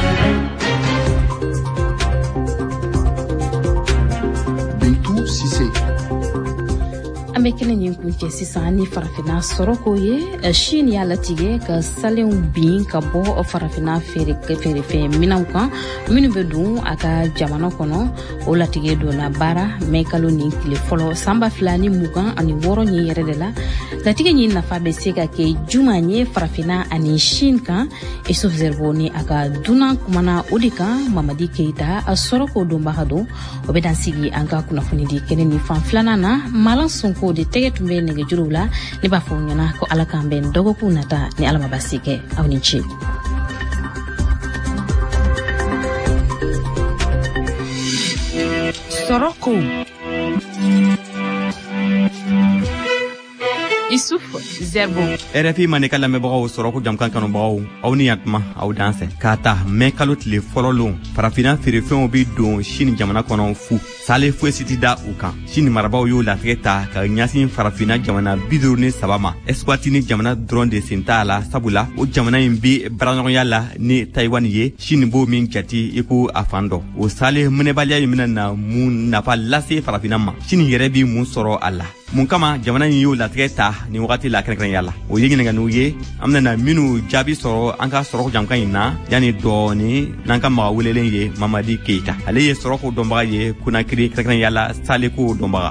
Bintu Sise an bɛ kɛnɛ ɲin kun cɛ sisan ni farafina sɔrɔko ye Chine y'a latigɛ ka salenw bin ka bɔ farafina feerefɛn minɛnw kan minnu bɛ don a ka jamana kɔnɔ o latigɛ donna baara mɛ kalo ni tile fɔlɔ san ba fila ni mugan ani wɔɔrɔ ɲin yɛrɛ de la latigɛ ɲin nafa bɛ se ka kɛ juman ye farafina ani Chine kan Isuf Zerbo ni a ka dunan kumana o de kan Mamadi Keita a sɔrɔko donbaga don o bɛ dan sigi an ka kunnafoni di kɛnɛ ni fan filanan na Malan Sonko de tɛgɛ tun bɛ nɛgɛjuruw la ne b'a fɔ u ɲɛna ko ala k'an bɛn dɔgɔkun nata ni ala ma basi kɛ aw ni ce. Sɔrɔko Isuf Zerbo R F I ma ne ka lamɛnbagaw sɔrɔko jamkan kanubagaw aw ni yantuma aw dansɛ k'a ta mɛ kalo tile fɔlɔ lon farafina feerefɛnw bi don Chine jamana kɔnɔ fu sale foyi si tɛ da u kan Chine marabagaw y'o latigɛ ta ka ɲasin farafina jamana bi duuru ni saba ma eswati ni jamana dɔrɔn de sen t'a la sabula o jamana in bi baaraɲɔgɔnya la ni Taiwan ye Chine b'o min jate i ko a fan dɔ o sale minɛbaliya in bɛna na mun nafa lase farafina ma Chine yɛrɛ bi mun sɔrɔ a la mun kama jamana in y'o latigɛ ta ni wagati la kɛrɛnkɛrɛnya la o ye ɲininka n'u ye an bɛna minnu jaabi sɔrɔ an ka sɔrɔko jamukan in na yanni dɔɔni n'an ka maga welelen ye Mamadi Keita ale ye sɔrɔko dɔnbaga ye Konakiri kɛrɛnkɛrɛnya la Saleko dɔnbaga.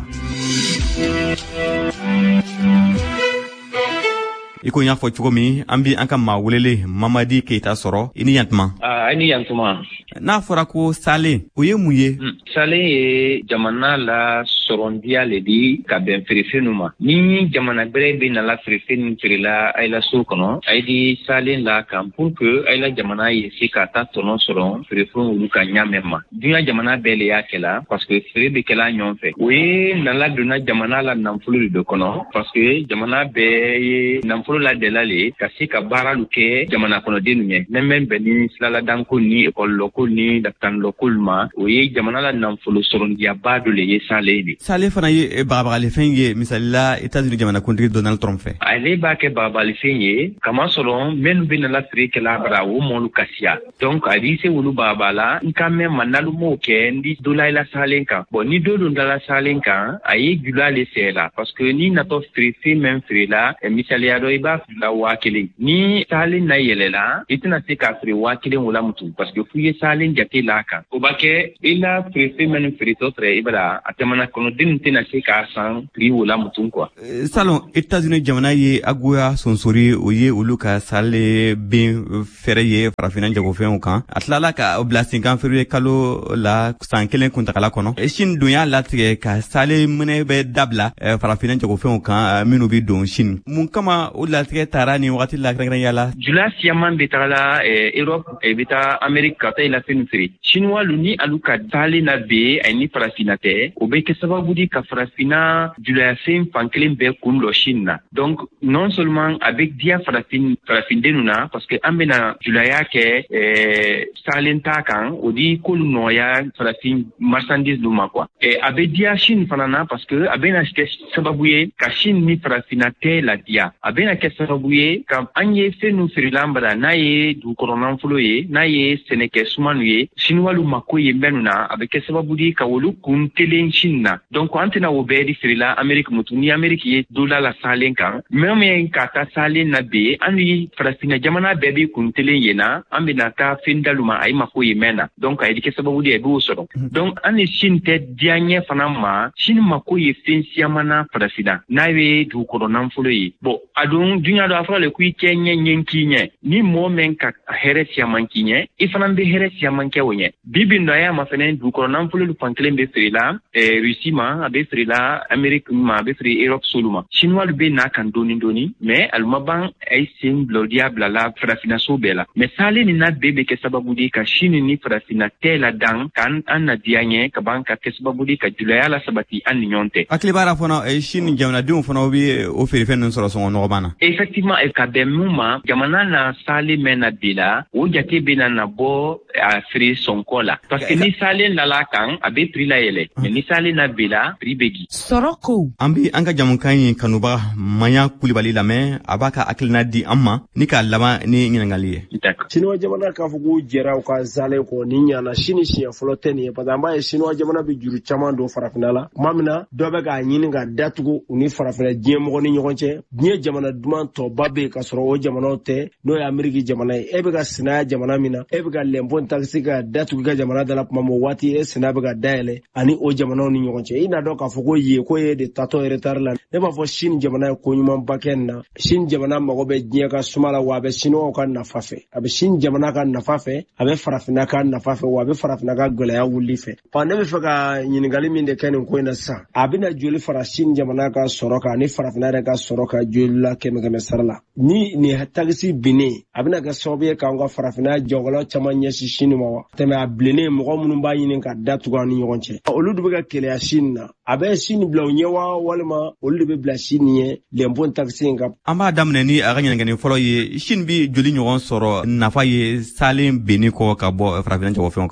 Iko y'a fɔ cogo min an bi an ka maa welele Mamadi Keita sɔrɔ i ni yantuma. Ah, i ni yantuma. N'a fɔra ko Sale o ye mun ye? Sale ye jamana la sɔrɔndiya le di ka bɛn feerefɛnw ma. Ni jamana bɛrɛ bɛ na la feerefɛn feerela ay la so kɔnɔ ay di Sale la kan pour que ay la jamana ye se ka taa tɔnɔ sɔrɔ feerefɛnw olu ka ɲamɛ ma. Dunya jamana bɛɛ le y'a kɛla parce que feere bɛ kɛla ɲɔgɔn fɛ. O ye nala donna jamana la nafolo de kɔnɔ parce que jamana bɛɛ ye nafolo la delale ka se ka baara lu kɛ jamana kɔnɔden ɲɛ même bɛ ni silaladanko ni école ni daktanloko ma o ye jamana la nafolo sɔrɔndiya ba do le ye Sale de. Sale fana ye babagale fɛn ye misalila États-Unis jamana kuntigi Donald Trump fɛ. Ale b'a kɛ babagale fɛn ye kama sɔrɔ minnu bɛ na la feere kɛla bara o mɔlu kasiya donc a di se wulu babala n ka mɛn manalu m'o kɛ n di dola la Sale kan bon ni do don dala Sale kan a ye jula le sɛla parce que ni natɔ feere fɛn min feere la misaliya dɔ i b'a la waa kelen ni Sale na yɛlɛla i tɛna se k'a feere waa kelen wala mutu parce que f'u ye Sale jate la kan o b'a kɛ i la feere fɛn minnu feeretɔ tɛrɛ i b'a a jamana kɔnɔdenw tɛna se k'a san prix wala mutu quoi. Salon États-Unis jamana ye agoya sonsori o ye olu ka Sale ben fɛrɛ ye farafina jagofɛnw kan a tilala ka bila senkan feere kalo la san kelen kuntagala kɔnɔ Chine don y'a latigɛ ka Sale minɛ bɛ dabila farafina jagofɛnw kan minnu bi don Chine mun kama o latigɛ taara ni wagati la kɛrɛnkɛrɛnya la. Jula siyaman bɛ taga la Europe bɛ taa Amérique ka taa i la fɛn feere Chinois lu ni alu ka Sale na be ay ni farafina tɛ o bɛ kɛ sababu di ka farafina julaya fɛn fan kelen bɛɛ kun dɔ Chine na donc non seulement a bɛ diya farafin farafindenu na parce que an bɛna julaya kɛ ɛɛ Sale ta kan o di k'olu nɔgɔya farafin marchandise lu ma quoi ɛ a bɛ diya Chine fana na parce que a bɛna kɛ sababu ye ka Chine ni farafina tɛ la diya a bɛna kɛ sababu ye ka an ye fɛn nu feerela bara n'a ye dugukɔnɔ nafolo ye n'a ye sɛnɛkɛ sumanu ye Chinois lu mako ye minnu na a bɛ kɛ sababu di ka olu kun telen Chine na donc an tɛna o bɛɛ di feerela Amérique mutu ni Amérique ye dola la Sale kan même ye ka taa Sale na be an ni farafina jamana bɛɛ bi kun telen ye na an bɛna taa fɛn dalu ma a ye mako ye mɛn na donc a ye kɛ sababu di a b'o sɔrɔ donc an ni Chine tɛ diya ɲɛ fana ma Chine mako ye fɛn siyaman na farafina n'a ye dugukɔnɔ nafolo ye bon a don dunya dɔ a fɔra le ko i cɛ ɲɛ ɲɛ k'i ɲɛ ni mɔgɔ min ka hɛrɛ siyaman k'i ɲɛ i fana bɛ hɛrɛ siyaman kɛ o ɲɛ bibi dɔ a y'a ma fɛnɛ dugukɔnɔ nafolo fan kelen bɛ feerela ɛɛ Russie ma a bɛ feerela Amérique ma a bɛ feere Europe solu ma Chinois bɛ n'a kan dɔɔni dɔɔni mais alu ma ban a ye sen bila o diya bila la farafinaso bɛɛ la mais Sale ni n'a bɛɛ bɛ kɛ sababu di ka Chine ni farafina tɛ la dan kan an na diya ɲɛ ka ban ka kɛ sababu di ka julaya la sabati an ni ɲɔgɔn tɛ. Hakili b'a la fana Chine jamanadenw fana bɛ o feerefɛn ninnu sɔrɔ sɔngɔ nɔgɔman na. Effectivement ka bɛn mun ma jamana na Sale mɛn na bi la o jate bɛ na na bɔ a feere sɔnkɔ la parce que ni Sale nala kan a bɛ prix la yɛlɛ mais ni Sale na bi la prix bɛ gi. Sɔrɔ ko. An bi an ka jamukan in kanubaga Maya Kulibali lamɛn a b'a ka hakilina di an ma ni k'a laban ni ɲininkali ye. Chinois jamana k'a fɔ k'u jɛra u ka Sale kɔ ni ɲana Chine siɲɛ fɔlɔ tɛ nin ye parce que an b'a ye Chinois jamana bɛ juru caman don farafina la tuma min na dɔ bɛ k'a ɲini ka datugu u ni farafina diɲɛ mɔgɔ ni ɲɔgɔn cɛ diɲɛ jamana duman tɔba bɛ yen ka sɔrɔ o jamanaw tɛ n'o ye Amérique jamana ye e bɛ ka sinaya jamana min na e bɛ ka lɛnpɔn taxi ka datugu i ka jamana da la tuma min waati e sinaya bɛ ka dayɛlɛ ani o jamanaw ni ɲɔgɔn cɛ i n'a dɔn k'a fɔ ko ye ko ye de tatɔ retard la ne b'a fɔ Chine jamana ye ko ɲumanba kɛ nin na Chine jamana mago bɛ diɲɛ ka suma la wa a bɛ Chinois ka nafa fɛ a bɛ Chine jamana ka nafa fɛ a bɛ farafina ka nafa fɛ wa a bɛ farafina ka gɛlɛya wuli fɛ ɔ ne bɛ fɛ ka ɲininkali min de kɛ nin ko in na sisan a bɛna joli fara Chine jamana ka sɔrɔ kan ani farafina yɛrɛ ka sɔrɔ ka joli la kɛmɛ kɛmɛ sara la ni nin taxi binnen a bɛna kɛ sababu ye k'an ka farafina jagɔla caman ɲɛsin Chine ma wa tɛmɛ a bilennen mɔgɔ minnu b'a ɲini ka datugu an ni ɲɔgɔn cɛ olu de bɛ ka kɛlɛya Chine na a bɛ Chine bila u ɲɛ wa walima olu de bɛ bila Chine ɲɛ lɛnpɔn taxi in kan. An b'a daminɛ ni a ka ɲininkali fɔlɔ ye Chine bi joli ɲɔgɔn sɔrɔ nafa ye Sale benni kɔ ka bɔ farafina jagofɛnw kan.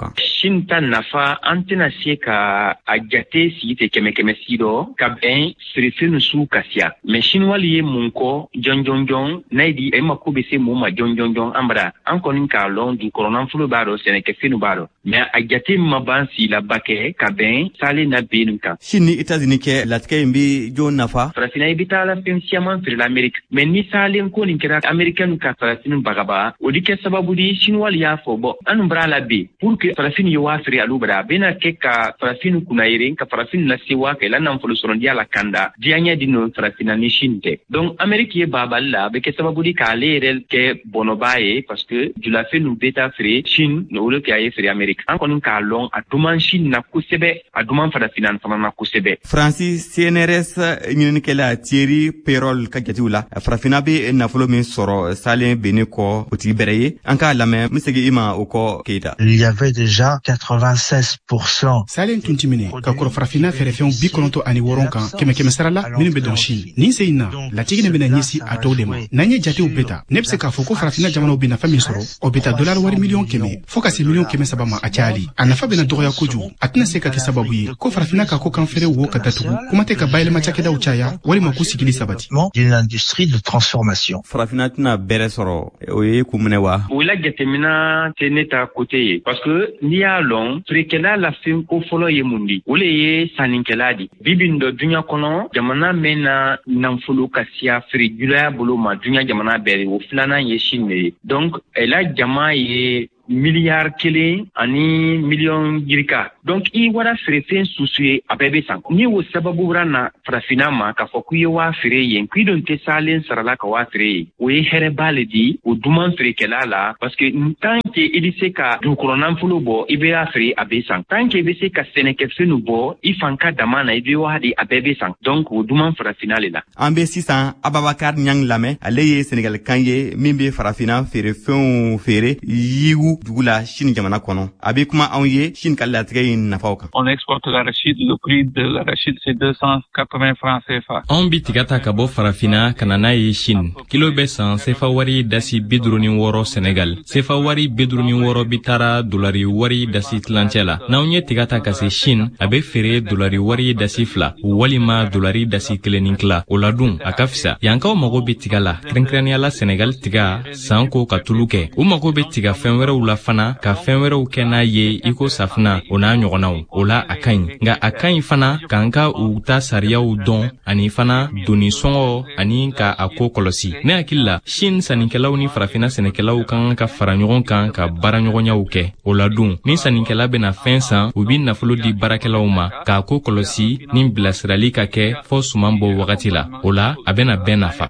Chine ta nafa an tɛna se ka a jate sigi tɛ kɛmɛ kɛmɛ si dɔ ka bɛn feerefɛn su ka siya. Mais chinois ye mun kɔ jɔn jɔn jɔn n'a di e ma ko bɛ se mun ma jɔn jɔn jɔn an bara an kɔni k'a lɔn du kɔrɔnanfolo b'a dɔn sɛnɛkɛfɛnw b'a dɔn. Mais a jate ma ban si la ba kɛ ka bɛn salen na bɛn kan. Chine ni États-Unis kɛ latigɛ in bɛ jɔn nafa. Farafina i bɛ taa la fɛn siaman feere la Amérique. Mais ni salen ko nin kɛra Américain ka farafin bagaba o di kɛ sababu di chinois y'a fɔ bɔ an bara la bi pour que farafin ye waa feere alu bara bɛna kɛ ka farafin kunna yere ka farafin na se waa kɛ la nafolo sɔrɔndiya la kanda diɲɛ di no farafina ni Chine tɛ. Donc Amérique ye babal la bɛ kɛ sababu di k'ale yɛrɛ kɛ bɔnɔba ye parce que julafɛn nu bɛ taa feere Chine no olu kɛ a ye feere Amérique. An kɔni k'a lɔn a duman Chine na kosɛbɛ a duman farafina fana na kosɛbɛ. Francis C N R S ɲininikɛla Thierry Perol ka jatew la farafina bɛ nafolo min sɔrɔ salen bɛnnen kɔ o tigi bɛrɛ ye an k'a lamɛn n bɛ segin i ma o kɔ Keita. Il y avait déjà quatre-vingt-seize pour cent. Salen tun ti minɛ ka kɔrɔ farafina fɛrɛfɛnw bi kɔnɔntɔ ani wɔɔrɔ kan kɛmɛ kɛmɛ sara la minnu bɛ dɔn Chine. Nin se in na latigi ne bɛna ɲɛsi a tɔw de ma. N'an ye jatew bɛɛ ta ne bɛ se k'a fɔ ko farafina jamanaw bɛ nafa min sɔrɔ o bɛ taa dolari wari miliyɔn kɛmɛ fo ka se miliyɔn kɛmɛ saba ma a cayali. A nafa bɛna dɔgɔya kojugu a tɛna se ka kɛ sababu ye ko farafina ka ko kan feere wo ka datugu kuma tɛ ka bayɛlɛma cakɛdaw caya walima ko sigili sabati. D'une industrie de transformation. Farafina tɛna bɛrɛ sɔrɔ o ye kun minɛ wa. O la jatemina tɛ ne ta côté ye parce que n'i y'a lɔn feerekɛla la fɛn ko fɔlɔ ye mun di o le ye sannikɛla di bibi dɔ duɲa kɔnɔ jamana mɛn na nafolo ka siya feerejulaya bolo ma duɲa jamana bɛɛ o filanan ye Chine de ye donc la jama ye miliyari kelen ani miliyɔn jirika. Donc i wara feerefɛn susu ye a bɛɛ bɛ san. Ni o sababu wara na farafina ma k'a fɔ k'i ye waa feere yen k'i don tɛ salen sarala ka waa feere ye o ye hɛrɛba le di o duman feerekɛla la parce que tant que i bɛ se ka dugukɔrɔnanfolo bɔ i bɛ a feere a bɛ san tant que i bɛ se ka sɛnɛkɛfɛnw bɔ i fan ka dama na i bɛ waa di a bɛɛ bɛ san donc o duman farafina le la. An bɛ sisan Ababakar Ɲang lamɛn ale ye Sénégalkan ye min bɛ farafina feerefɛnw feere yiwu dugu la Chine jamana kɔnɔ a bɛ kuma anw ye Chine ka latigɛ in nafaw kan. On exporte l'arachide, le prix de l'arachide c'est deux cent quatre-vingts francs C F A. Anw bi tiga ta ka bɔ farafina ka na n'a ye Chine kilo bɛ san C F A wari dasi bi duuru ni wɔɔrɔ Sénégal C F A wari bi duuru ni wɔɔrɔ bi taara dolari wari dasi tilancɛ la n'anw ye tiga ta ka se Chine a bɛ feere dolari wari dasi fila walima dolari dasi kelen ni tila o la dun a ka fisa yankaw mago bɛ tiga la kɛrɛnkɛrɛnnenya la Sénégal tiga san ko ka tulu kɛ u mago bɛ tiga fɛn wɛrɛw la fana ka fɛn wɛrɛw kɛ n'a ye i ko safinɛ o n'a ɲɔgɔnnaw o la a ka ɲi nka a ka ɲi fana k'an ka u ta sariyaw dɔn ani fana doni sɔngɔ ani ka a ko kɔlɔsi ne hakili la Chine sannikɛlaw ni farafina sɛnɛkɛlaw kan ka fara ɲɔgɔn kan ka baaraɲɔgɔnyaw kɛ o la dun ni sannikɛla bɛna fɛn san u bi nafolo di baarakɛlaw ma k'a ko kɔlɔsi ni bilasirali ka kɛ fɔ suman bɔ wagati la o la a bɛna bɛɛ nafa.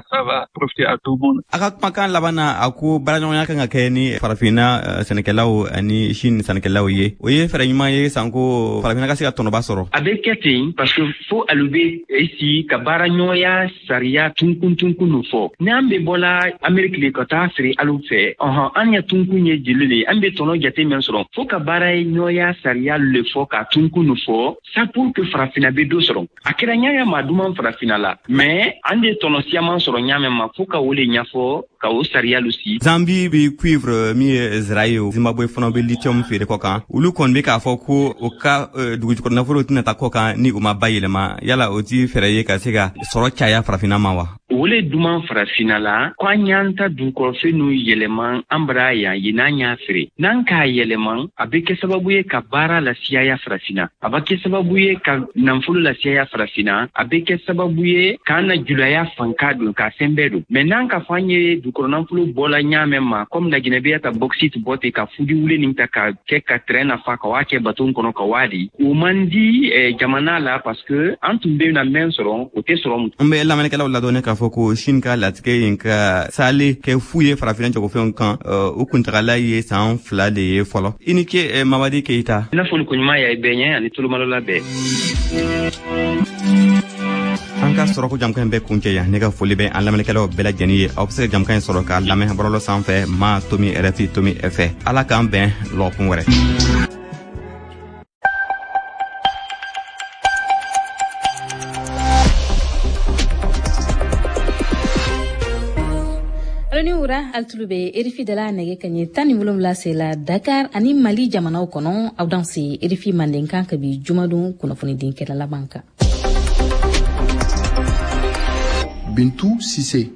A ka kumakan laban na a ko baaraɲɔgɔnya kan ka kɛ ni farafina sɛnɛkɛlaw ani Chine sɛnɛkɛlaw ye o ye fɛɛrɛ ɲuman ye sanko farafina ka se ka tɔnɔba sɔrɔ. A bɛ kɛ ten parce que fo alu bɛ esi ka baaraɲɔgɔnya sariya tunkun tunkun nu fɔ n'an bɛ bɔla Amérique le ka taa feere alu fɛ ɔhɔn an ya tunkun ye jeli le an bɛ tɔnɔ jate min sɔrɔ fo ka baaraɲɔgɔnya sariya le fɔ ka tunkun nu fɔ ça pour que farafina bɛ do sɔrɔ a kɛra ɲaga ma duman farafina la mais an de tɔnɔ siaman sɔrɔ ɲamɛ ma fo ka o le ɲɛfɔ ka o sariya lu si. Zambie bi cuivre min ye zira ye o Zimbabwe fana bɛ lithium feere kɔ kan olu kɔni bɛ k'a fɔ ko o ka dugujukɔrɔ nafolo tɛna taa kɔ kan ni o ma bayɛlɛma yala o ti fɛɛrɛ ye ka se ka sɔrɔ caya farafina ma wa. Wole duman farafina la ko an y'an ta dugukɔrɔfɛn nu yɛlɛma an bara yan yen n'an y'a feere n'an k'a yɛlɛma a bɛ kɛ sababu ye ka baara lasiyaya farafina a bɛ kɛ sababu ye ka nafolo lasiyaya farafina a bɛ kɛ sababu ye k'an na julaya fanka don ka fɛn bɛɛ don mais n'an ka fɔ an ye dugukɔrɔ nafolo bɔla ɲaamɛ ma comme Laginɛ bɛ ta bauxite bɔ ten ka fudi wule nin ta ka kɛ ka terrain nafa ka waa kɛ bateau kɔnɔ ka waa di o man di jamana la parce que an tun bɛ na mɛn sɔrɔ o tɛ sɔrɔ. An bɛ lamɛnnikɛlaw ladɔnnen k'a fɔ ko Chine ka latigɛ in ka sale kɛ fu ye farafina jagofɛnw kan u kuntagala ye san fila de ye fɔlɔ i ni ce Mamadi Keita. I n'a fɔ ni koɲuman y'a bɛɛ ɲɛ ani tulomalola bɛɛ. An ka sɔrɔko jamukan bɛɛ kuncɛ yan ne ka foli bɛ an lamɛnnikɛlaw bɛɛ lajɛlen ye aw bɛ se ka jamukan in sɔrɔ k'a lamɛn bɔlɔlɔ sanfɛ ma Tomi R F I Tomi F Ala k'an bɛn lɔgɔkun wɛrɛ. Jara altulube erifi de la nege kanye tani wolonwula se la Dakar ani Mali jamanaw kɔnɔ aw dan se erifi mandenkan ka bi jumadun kunnafoni dinkɛla laban kan. Bintou Sise.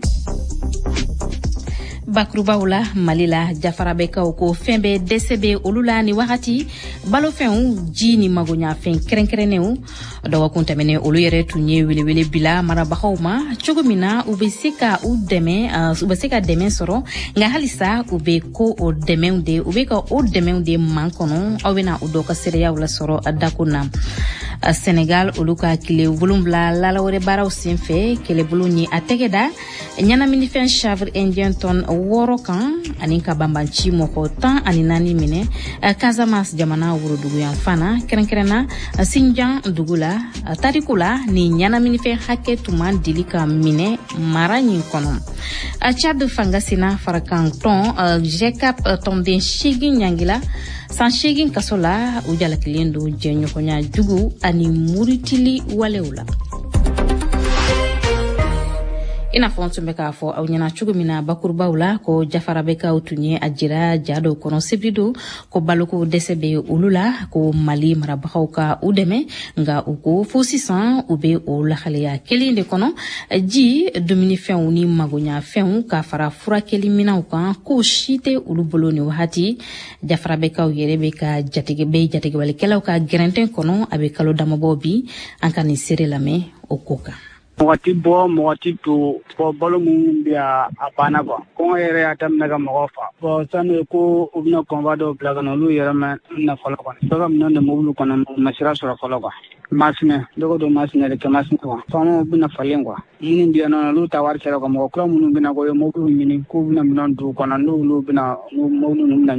Bakurubaw la Mali la jafarabɛkaw ko fɛn bɛɛ dɛsɛ bɛ olu la ni wagati balofɛnw ji ni magoɲafɛn kɛrɛnkɛrɛnnenw dɔgɔkun tɛmɛnen olu yɛrɛ tun ye welewele bila marabagaw ma cogo min na u bɛ se ka u dɛmɛ u bɛ se ka dɛmɛ sɔrɔ nka halisa u bɛ ko o dɛmɛw de u bɛ ka o dɛmɛw de man kɔnɔ aw bɛna u dɔw ka seereyaw lasɔrɔ dako na. Senegal olu ka tile wolonwula lalawɛrɛ baaraw senfɛ kɛlɛbolo ni a tɛgɛ da ɲɛnaminifɛn Chanvre Indien tonne wɔɔrɔ kan ani ka banbanci mɔgɔ tan ani naani minɛ Casamance jamana worodugu yan fana kɛrɛnkɛrɛnna Sinjan dugu la tariku la ni ɲɛnaminifɛn hakɛ tun man deli ka minɛ mara ɲin kɔnɔ. Tchad fangasina farakan tɔn G C A P tɔnden seegin ɲangila san seegin kaso la u jalakilen don jɛɲɔgɔnya jugu ani muritili walew la. Ina fɔ tun bɛ k'a fɔ aw ɲɛna cogo min na bakurubaw la ko jafarabɛkaw tun ye a jira ja dɔw kɔnɔ sebrido ko baloko dɛsɛ bɛ olu la ko Mali marabagaw ka u dɛmɛ nka u ko fo sisan u bɛ o lahaleya kelen de kɔnɔ ji dumunifɛnw ni magoɲafɛnw ka fara furakɛli minɛnw kan k'o si tɛ olu bolo ni wagati jafarabɛkaw yɛrɛ bɛ ka jatigi bɛ jatigiwalikɛlaw ka gɛrɛntɛn kɔnɔ a bɛ kalo damabɔ bi an ka nin seere lamɛn o ko kan. Mɔgɔti bɔ mɔgɔti to fɔ balo minnu bɛ a banna quoi kɔngɔ yɛrɛ y'a daminɛ ka mɔgɔw fa bon sani ko u bɛna kɔnba dɔw bila ka na olu yɛrɛ ma na fɔlɔ kɔni bɛɛ ka minɛn de mobili kɔnɔ ma sira sɔrɔ fɔlɔ quoi masinɛ dɔgɔ dɔ masinɛ de kɛ masinɛ quoi faamaw bɛna falen quoi minnu bɛ yan nɔ olu ta wari sera ka mɔgɔ kura minnu bɛna ko ye mobili ɲini k'u bɛna minɛn d'u kɔnɔ n'olu bɛna mobili ninnu